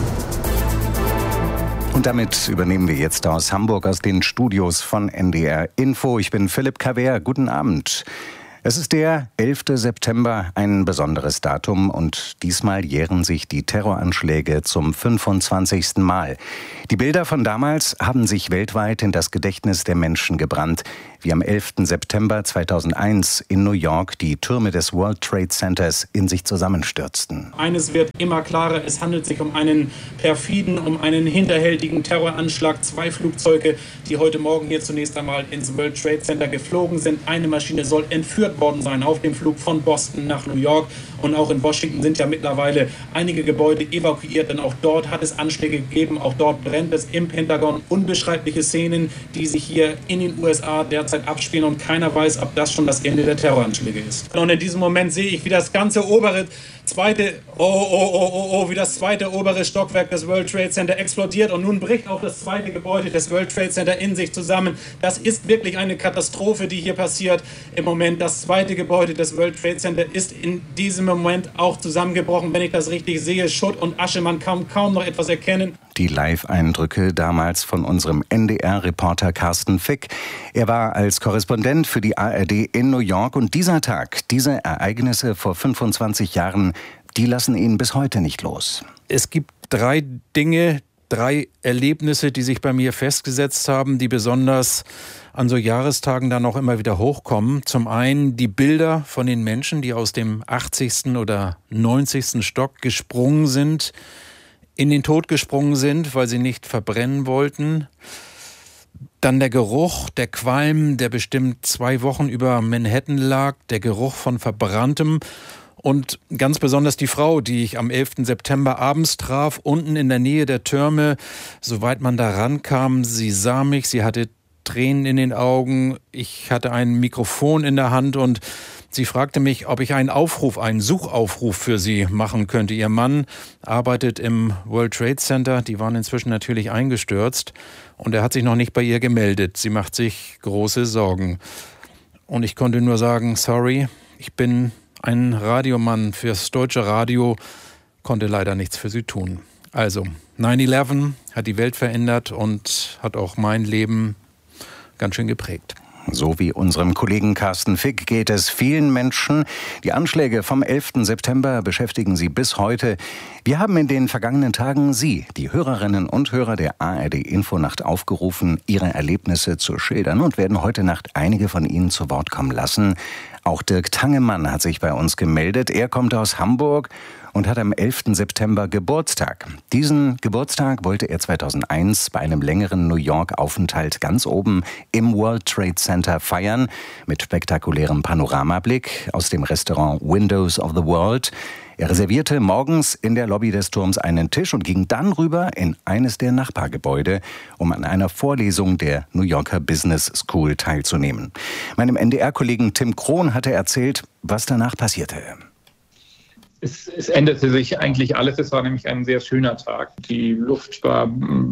Und damit übernehmen wir jetzt aus Hamburg, aus den Studios von NDR Info. Ich bin Philipp Kaver. Guten Abend. Es ist der 11. September, ein besonderes Datum und diesmal jähren sich die Terroranschläge zum 25. Mal. Die Bilder von damals haben sich weltweit in das Gedächtnis der Menschen gebrannt, wie am 11. September 2001 in New York die Türme des World Trade Centers in sich zusammenstürzten. Eines wird immer klarer, es handelt sich um einen perfiden, um einen hinterhältigen Terroranschlag. 2 Flugzeuge, die heute Morgen hier zunächst einmal ins World Trade Center geflogen sind. Eine Maschine soll entführt worden sein auf dem Flug von Boston nach New York. Und auch in Washington sind ja mittlerweile einige Gebäude evakuiert, denn auch dort hat es Anschläge gegeben. Auch dort brennt es im Pentagon. Unbeschreibliche Szenen, die sich hier in den USA derzeit abspielen und keiner weiß, ob das schon das Ende der Terroranschläge ist. Und in diesem Moment sehe ich, wie das ganze wie das zweite obere Stockwerk des World Trade Center explodiert und nun bricht auch das zweite Gebäude des World Trade Center in sich zusammen. Das ist wirklich eine Katastrophe, die hier passiert im Moment. Das zweite Gebäude des World Trade Center ist in diesem Moment auch zusammengebrochen. Wenn ich das richtig sehe, Schutt und Asche, man kann kaum noch etwas erkennen. Die Live-Eindrücke damals von unserem NDR-Reporter Carsten Fick. Er war als Korrespondent für die ARD in New York und dieser Tag, diese Ereignisse vor 25 Jahren, die lassen ihn bis heute nicht los. Es gibt 3 Dinge, 3 Erlebnisse, die sich bei mir festgesetzt haben, die besonders an so Jahrestagen dann auch immer wieder hochkommen. Zum einen die Bilder von den Menschen, die aus dem 80. oder 90. Stock gesprungen sind, in den Tod gesprungen sind, weil sie nicht verbrennen wollten. Dann der Geruch, der Qualm, der bestimmt 2 Wochen über Manhattan lag, der Geruch von Verbranntem. Und ganz besonders die Frau, die ich am 11. September abends traf, unten in der Nähe der Türme, soweit man da rankam. Sie sah mich, sie hatte Tränen in den Augen, ich hatte ein Mikrofon in der Hand und sie fragte mich, ob ich einen Suchaufruf für sie machen könnte. Ihr Mann arbeitet im World Trade Center, die waren inzwischen natürlich eingestürzt und er hat sich noch nicht bei ihr gemeldet. Sie macht sich große Sorgen. Und ich konnte nur sagen, sorry, ich bin ein Radiomann fürs deutsche Radio, konnte leider nichts für sie tun. Also 9/11 hat die Welt verändert und hat auch mein Leben ganz schön geprägt. So wie unserem Kollegen Carsten Fick geht es vielen Menschen. Die Anschläge vom 11. September beschäftigen sie bis heute. Wir haben in den vergangenen Tagen Sie, die Hörerinnen und Hörer der ARD Infonacht, aufgerufen, Ihre Erlebnisse zu schildern und werden heute Nacht einige von Ihnen zu Wort kommen lassen. Auch Dirk Tangemann hat sich bei uns gemeldet. Er kommt aus Hamburg und hat am 11. September Geburtstag. Diesen Geburtstag wollte er 2001 bei einem längeren New York-Aufenthalt ganz oben im World Trade Center feiern, mit spektakulärem Panoramablick aus dem Restaurant Windows of the World. Er reservierte morgens in der Lobby des Turms einen Tisch und ging dann rüber in eines der Nachbargebäude, um an einer Vorlesung der New Yorker Business School teilzunehmen. Meinem NDR-Kollegen Tim Krohn hatte erzählt, was danach passierte. Es änderte sich eigentlich alles. Es war nämlich ein sehr schöner Tag. Die Luft war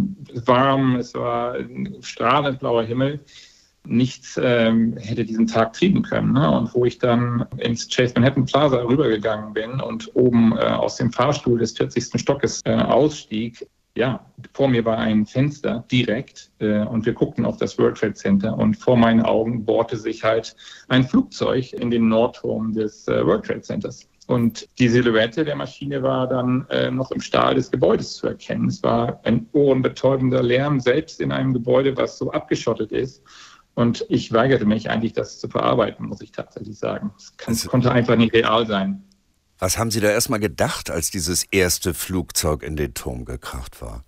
warm, es war ein strahlend blauer Himmel. Nichts hätte diesen Tag trieben können. Ne? Und wo ich dann ins Chase Manhattan Plaza rübergegangen bin und oben aus dem Fahrstuhl des 40. Stockes ausstieg, ja, vor mir war ein Fenster direkt und wir guckten auf das World Trade Center und vor meinen Augen bohrte sich halt ein Flugzeug in den Nordturm des World Trade Centers. Und die Silhouette der Maschine war dann noch im Stahl des Gebäudes zu erkennen. Es war ein ohrenbetäubender Lärm, selbst in einem Gebäude, was so abgeschottet ist. Und ich weigerte mich eigentlich, das zu verarbeiten, muss ich tatsächlich sagen. Es konnte einfach nicht real sein. Was haben Sie da erstmal gedacht, als dieses erste Flugzeug in den Turm gekracht war?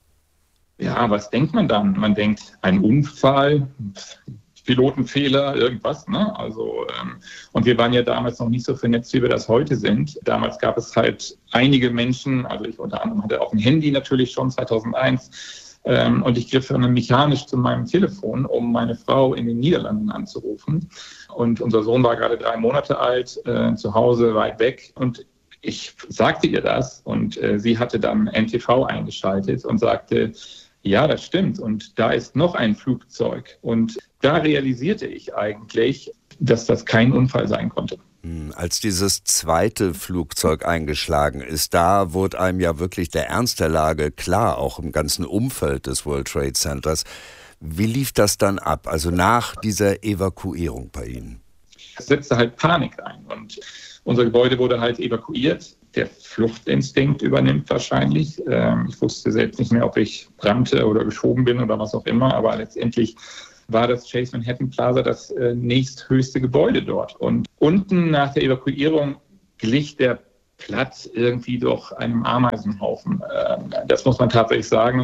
Ja, was denkt man dann? Man denkt, ein Unfall, Pilotenfehler, irgendwas. Ne? Also, und wir waren ja damals noch nicht so vernetzt, wie wir das heute sind. Damals gab es halt einige Menschen, also ich unter anderem hatte auch ein Handy natürlich schon 2001. Und ich griff dann mechanisch zu meinem Telefon, um meine Frau in den Niederlanden anzurufen. Und unser Sohn war gerade 3 Monate alt, zu Hause weit weg. Und ich sagte ihr das und sie hatte dann NTV eingeschaltet und sagte, ja, das stimmt. Und da ist noch ein Flugzeug. Und da realisierte ich eigentlich, dass das kein Unfall sein konnte. Als dieses zweite Flugzeug eingeschlagen ist, da wurde einem ja wirklich der Ernst der Lage klar, auch im ganzen Umfeld des World Trade Centers. Wie lief das dann ab, also nach dieser Evakuierung bei Ihnen? Es setzte halt Panik ein und unser Gebäude wurde halt evakuiert. Der Fluchtinstinkt übernimmt wahrscheinlich. Ich wusste selbst nicht mehr, ob ich rannte oder geschoben bin oder was auch immer, aber letztendlich war das Chase Manhattan Plaza das nächsthöchste Gebäude dort. Und unten nach der Evakuierung glich der Platz irgendwie durch einem Ameisenhaufen. Das muss man tatsächlich sagen.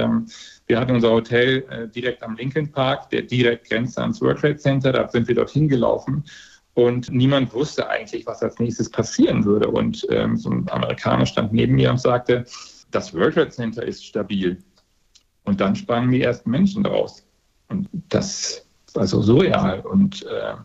Wir hatten unser Hotel direkt am Lincoln Park, der direkt grenzt ans World Trade Center. Da sind wir dorthin gelaufen. Und niemand wusste eigentlich, was als nächstes passieren würde. Und so ein Amerikaner stand neben mir und sagte, das World Trade Center ist stabil. Und dann sprangen die ersten Menschen raus. Und das war so surreal. Und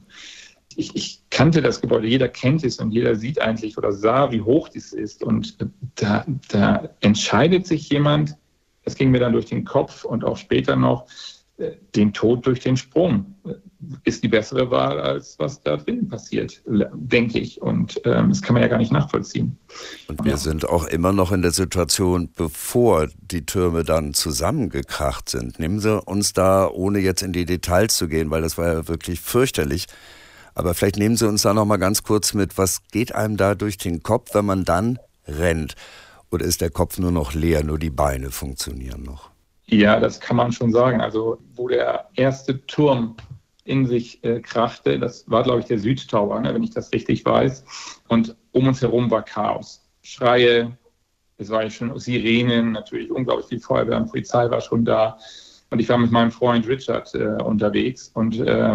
ich kannte das Gebäude, jeder kennt es und jeder sieht eigentlich oder sah, wie hoch dies ist. Und da entscheidet sich jemand, das ging mir dann durch den Kopf und auch später noch, den Tod durch den Sprung ist die bessere Wahl, als was da drin passiert, denke ich. Und das kann man ja gar nicht nachvollziehen. Und wir sind auch immer noch in der Situation, bevor die Türme dann zusammengekracht sind. Nehmen Sie uns da, ohne jetzt in die Details zu gehen, weil das war ja wirklich fürchterlich, aber vielleicht nehmen Sie uns da noch mal ganz kurz mit, was geht einem da durch den Kopf, wenn man dann rennt? Oder ist der Kopf nur noch leer, nur die Beine funktionieren noch? Ja, das kann man schon sagen. Also wo der erste Turm in sich krachte, das war, glaube ich, der Südtower, ne, wenn ich das richtig weiß. Und um uns herum war Chaos. Schreie, es war ja schon Sirenen, natürlich unglaublich viel Feuerwehr und Polizei war schon da. Und ich war mit meinem Freund Richard unterwegs und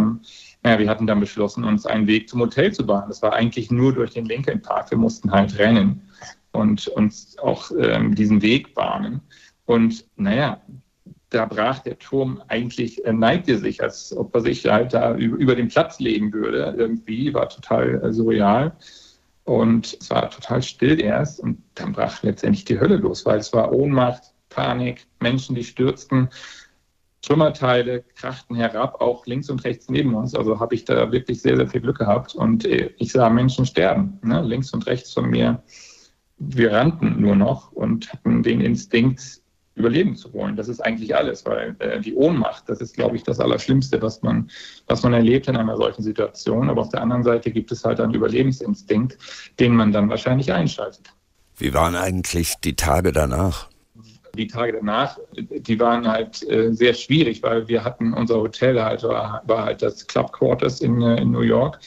wir hatten dann beschlossen, uns einen Weg zum Hotel zu bahnen. Das war eigentlich nur durch den Lincoln Park. Wir mussten halt rennen und uns auch diesen Weg bahnen. Und da brach der Turm eigentlich, neigte sich, als ob er sich halt da über den Platz legen würde. Irgendwie war total surreal. Und es war total still erst. Und dann brach letztendlich die Hölle los, weil es war Ohnmacht, Panik, Menschen, die stürzten. Trümmerteile krachten herab, auch links und rechts neben uns. Also habe ich da wirklich sehr, sehr viel Glück gehabt. Und ich sah Menschen sterben, ne? Links und rechts von mir. Wir rannten nur noch und hatten den Instinkt, überleben zu wollen. Das ist eigentlich alles, weil die Ohnmacht, das ist, glaube ich, das Allerschlimmste, was man erlebt in einer solchen Situation. Aber auf der anderen Seite gibt es halt einen Überlebensinstinkt, den man dann wahrscheinlich einschaltet. Wie waren eigentlich die Tage danach? Die Tage danach, die waren halt sehr schwierig, weil wir hatten, unser Hotel halt war halt das Club Quarters in New York.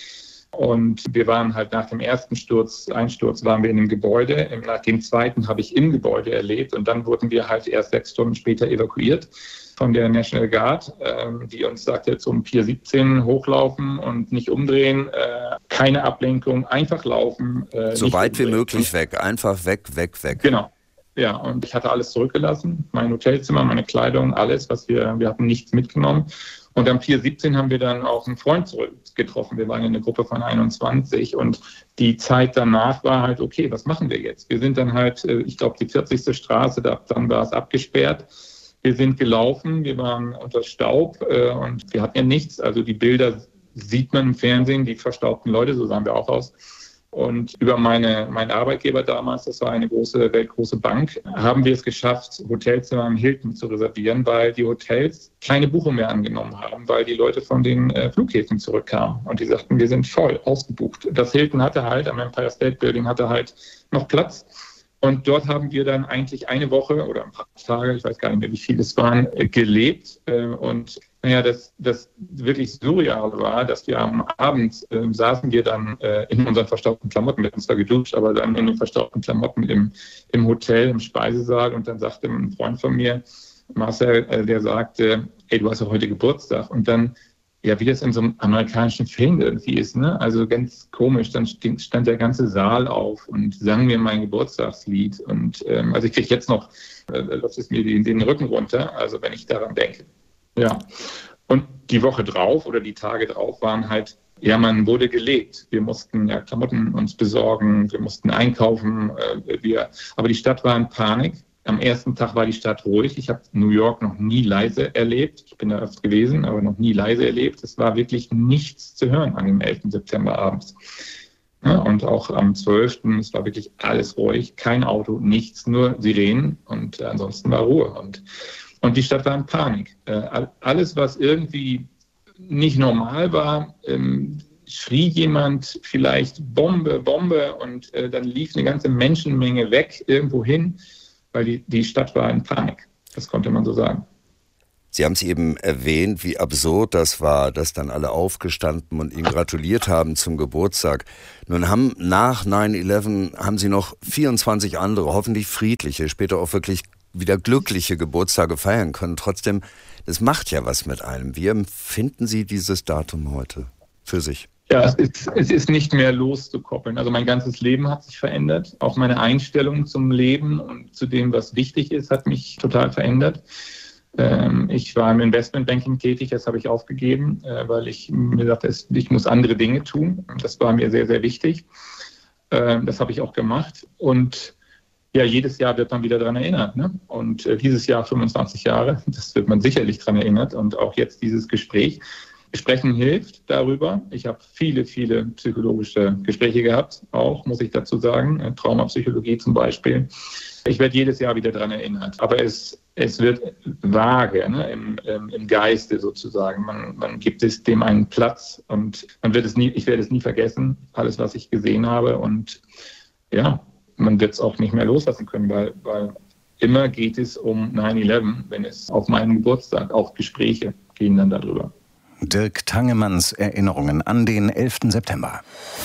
Und wir waren halt nach dem ersten Einsturz waren wir in dem Gebäude. Nach dem zweiten habe ich im Gebäude erlebt. Und dann wurden wir halt erst 6 Stunden später evakuiert von der National Guard, die uns sagte, zum Pier 17 hochlaufen und nicht umdrehen, keine Ablenkung, einfach laufen. So weit wie möglich weg, einfach weg. Genau. Ja, und ich hatte alles zurückgelassen, mein Hotelzimmer, meine Kleidung, alles, was wir hatten nichts mitgenommen. Und am Pier 17 haben wir dann auch einen Freund zurückgetroffen. Wir waren in einer Gruppe von 21 und die Zeit danach war halt, okay, was machen wir jetzt? Wir sind dann halt, ich glaube, die 40. Straße, dann war es abgesperrt. Wir sind gelaufen, wir waren unter Staub und wir hatten ja nichts. Also die Bilder sieht man im Fernsehen, die verstaubten Leute, so sahen wir auch aus. Und über meinen Arbeitgeber damals, das war eine weltgroße Bank, haben wir es geschafft, Hotelzimmer im Hilton zu reservieren, weil die Hotels keine Buchung mehr angenommen haben, weil die Leute von den Flughäfen zurückkamen. Und die sagten, wir sind voll ausgebucht. Das Hilton hatte halt, am Empire State Building hatte halt noch Platz. Und dort haben wir dann eigentlich eine Woche oder ein paar Tage, ich weiß gar nicht mehr, wie viele es waren, gelebt. Und das wirklich Surreal war, dass wir am Abend saßen wir dann in unseren verstaubten Klamotten, wir hatten zwar geduscht, aber dann in den verstaubten Klamotten im Hotel, im Speisesaal. Und dann sagte ein Freund von mir, Marcel, der sagte, ey, du hast doch heute Geburtstag. Und dann, ja, wie das in so einem amerikanischen Film irgendwie ist, ne? Also ganz komisch, dann stand der ganze Saal auf und sang mir mein Geburtstagslied. Und also ich kriege jetzt noch, läuft es mir den Rücken runter, also wenn ich daran denke. Ja, und die Woche drauf oder die Tage drauf waren halt, ja, man wurde gelebt. Wir mussten ja Klamotten uns besorgen, wir mussten einkaufen, aber die Stadt war in Panik. Am ersten Tag war die Stadt ruhig. Ich habe New York noch nie leise erlebt. Ich bin da oft gewesen, aber noch nie leise erlebt. Es war wirklich nichts zu hören an dem 11. September abends. Ja, und auch am 12. Es war wirklich alles ruhig. Kein Auto, nichts, nur Sirenen und ansonsten war Ruhe. Und die Stadt war in Panik. Alles, was irgendwie nicht normal war, schrie jemand vielleicht Bombe und dann lief eine ganze Menschenmenge weg irgendwo hin, weil die Stadt war in Panik. Das konnte man so sagen. Sie haben es eben erwähnt, wie absurd das war, dass dann alle aufgestanden und ihm gratuliert haben zum Geburtstag. Nun haben nach 9/11 haben Sie noch 24 andere, hoffentlich friedliche, später auch wirklich wieder glückliche Geburtstage feiern können. Trotzdem, das macht ja was mit einem. Wie empfinden Sie dieses Datum heute für sich? Ja, es ist nicht mehr loszukoppeln. Also mein ganzes Leben hat sich verändert. Auch meine Einstellung zum Leben und zu dem, was wichtig ist, hat mich total verändert. Ich war im Investmentbanking tätig, das habe ich aufgegeben, weil ich mir dachte, ich muss andere Dinge tun. Das war mir sehr, sehr wichtig. Das habe ich auch gemacht. Und ja, jedes Jahr wird man wieder daran erinnert. Ne? Und dieses Jahr 25 Jahre, das wird man sicherlich daran erinnert. Und auch jetzt dieses Gespräch. Sprechen hilft darüber. Ich habe viele, viele psychologische Gespräche gehabt, auch, muss ich dazu sagen. Traumapsychologie zum Beispiel. Ich werde jedes Jahr wieder daran erinnert. Aber es wird vage, ne? Im Geiste sozusagen. Man gibt es dem einen Platz und ich werde es nie vergessen, alles, was ich gesehen habe. Und ja, man wird es auch nicht mehr loslassen können, weil immer geht es um 9/11, wenn es auf meinem Geburtstag, auch Gespräche gehen dann darüber. Dirk Tangemanns Erinnerungen an den 11. September.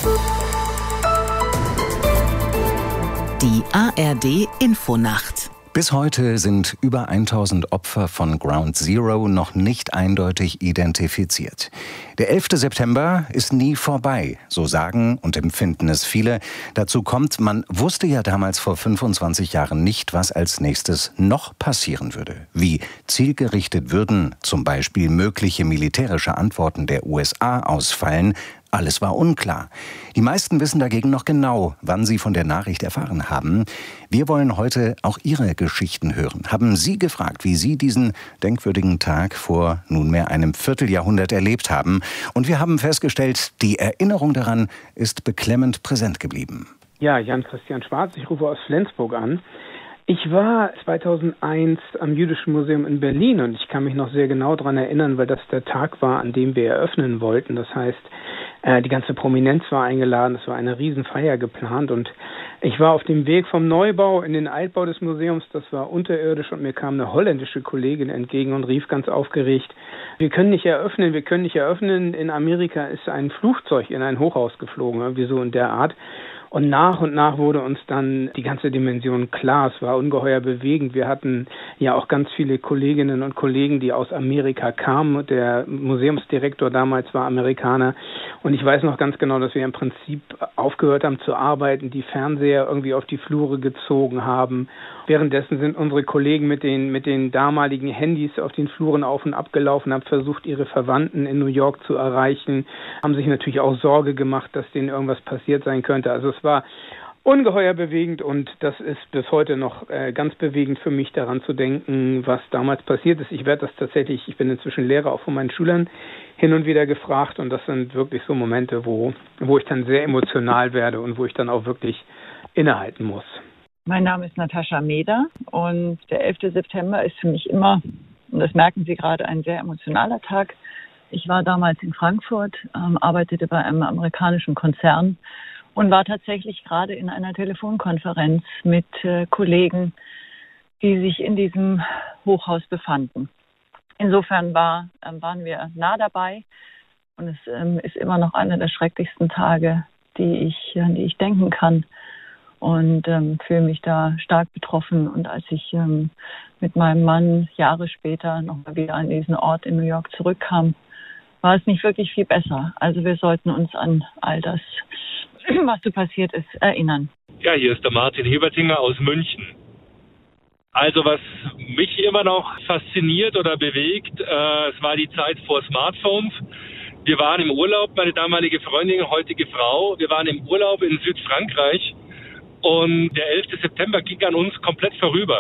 Die ARD Infonacht. Bis heute sind über 1000 Opfer von Ground Zero noch nicht eindeutig identifiziert. Der 11. September ist nie vorbei, so sagen und empfinden es viele. Dazu kommt, man wusste ja damals vor 25 Jahren nicht, was als nächstes noch passieren würde. Wie zielgerichtet würden zum Beispiel mögliche militärische Antworten der USA ausfallen. Alles war unklar. Die meisten wissen dagegen noch genau, wann sie von der Nachricht erfahren haben. Wir wollen heute auch Ihre Geschichten hören. Haben Sie gefragt, wie Sie diesen denkwürdigen Tag vor nunmehr einem Vierteljahrhundert erlebt haben. Und wir haben festgestellt, die Erinnerung daran ist beklemmend präsent geblieben. Ja, Jan-Christian Schwarz, ich rufe aus Flensburg an. Ich war 2001 am Jüdischen Museum in Berlin und ich kann mich noch sehr genau daran erinnern, weil das der Tag war, an dem wir eröffnen wollten. Das heißt, die ganze Prominenz war eingeladen, es war eine Riesenfeier geplant und ich war auf dem Weg vom Neubau in den Altbau des Museums, das war unterirdisch und mir kam eine holländische Kollegin entgegen und rief ganz aufgeregt, wir können nicht eröffnen, in Amerika ist ein Flugzeug in ein Hochhaus geflogen, irgendwie so in der Art. Und nach wurde uns dann die ganze Dimension klar. Es war ungeheuer bewegend. Wir hatten ja auch ganz viele Kolleginnen und Kollegen, die aus Amerika kamen. Der Museumsdirektor damals war Amerikaner. Und ich weiß noch ganz genau, dass wir im Prinzip aufgehört haben zu arbeiten, die Fernseher irgendwie auf die Flure gezogen haben. Währenddessen sind unsere Kollegen mit den damaligen Handys auf den Fluren auf und ab gelaufen, haben versucht, ihre Verwandten in New York zu erreichen, haben sich natürlich auch Sorge gemacht, dass denen irgendwas passiert sein könnte. Also es war ungeheuer bewegend und das ist bis heute noch ganz bewegend für mich, daran zu denken, was damals passiert ist. Ich bin inzwischen Lehrer, auch von meinen Schülern hin und wieder gefragt und das sind wirklich so Momente, wo ich dann sehr emotional werde und wo ich dann auch wirklich innehalten muss. Mein Name ist Natascha Meder und der 11. September ist für mich immer, und das merken Sie gerade, ein sehr emotionaler Tag. Ich war damals in Frankfurt, arbeitete bei einem amerikanischen Konzern und war tatsächlich gerade in einer Telefonkonferenz mit Kollegen, die sich in diesem Hochhaus befanden. Insofern waren wir nah dabei und es ist immer noch einer der schrecklichsten Tage, an die ich denken kann. Und fühle mich da stark betroffen. Und als ich mit meinem Mann Jahre später nochmal wieder an diesen Ort in New York zurückkam, war es nicht wirklich viel besser. Also wir sollten uns an all das, was so passiert ist, erinnern. Ja, hier ist der Martin Hebertinger aus München. Also was mich immer noch fasziniert oder bewegt, es war die Zeit vor Smartphones. Wir waren im Urlaub, meine damalige Freundin, heutige Frau, wir waren im Urlaub in Südfrankreich. Und der 11. September ging an uns komplett vorüber.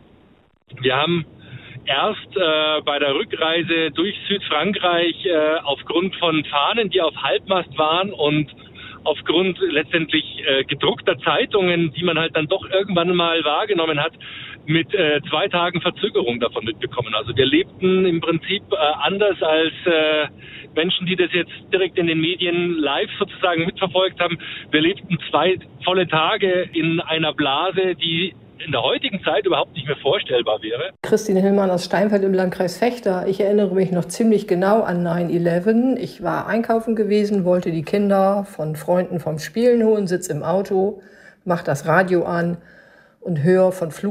Wir haben erst bei der Rückreise durch Südfrankreich aufgrund von Fahnen, die auf Halbmast waren und aufgrund letztendlich gedruckter Zeitungen, die man halt dann doch irgendwann mal wahrgenommen hat, mit 2 Tagen Verzögerung davon mitbekommen. Also wir lebten im Prinzip anders als Menschen, die das jetzt direkt in den Medien live sozusagen mitverfolgt haben. Wir lebten 2 volle Tage in einer Blase, die in der heutigen Zeit überhaupt nicht mehr vorstellbar wäre. Christine Hillmann aus Steinfeld im Landkreis Vechta. Ich erinnere mich noch ziemlich genau an 9/11. Ich war einkaufen gewesen, wollte die Kinder von Freunden vom Spielen holen, sitze im Auto, mache das Radio an und höre von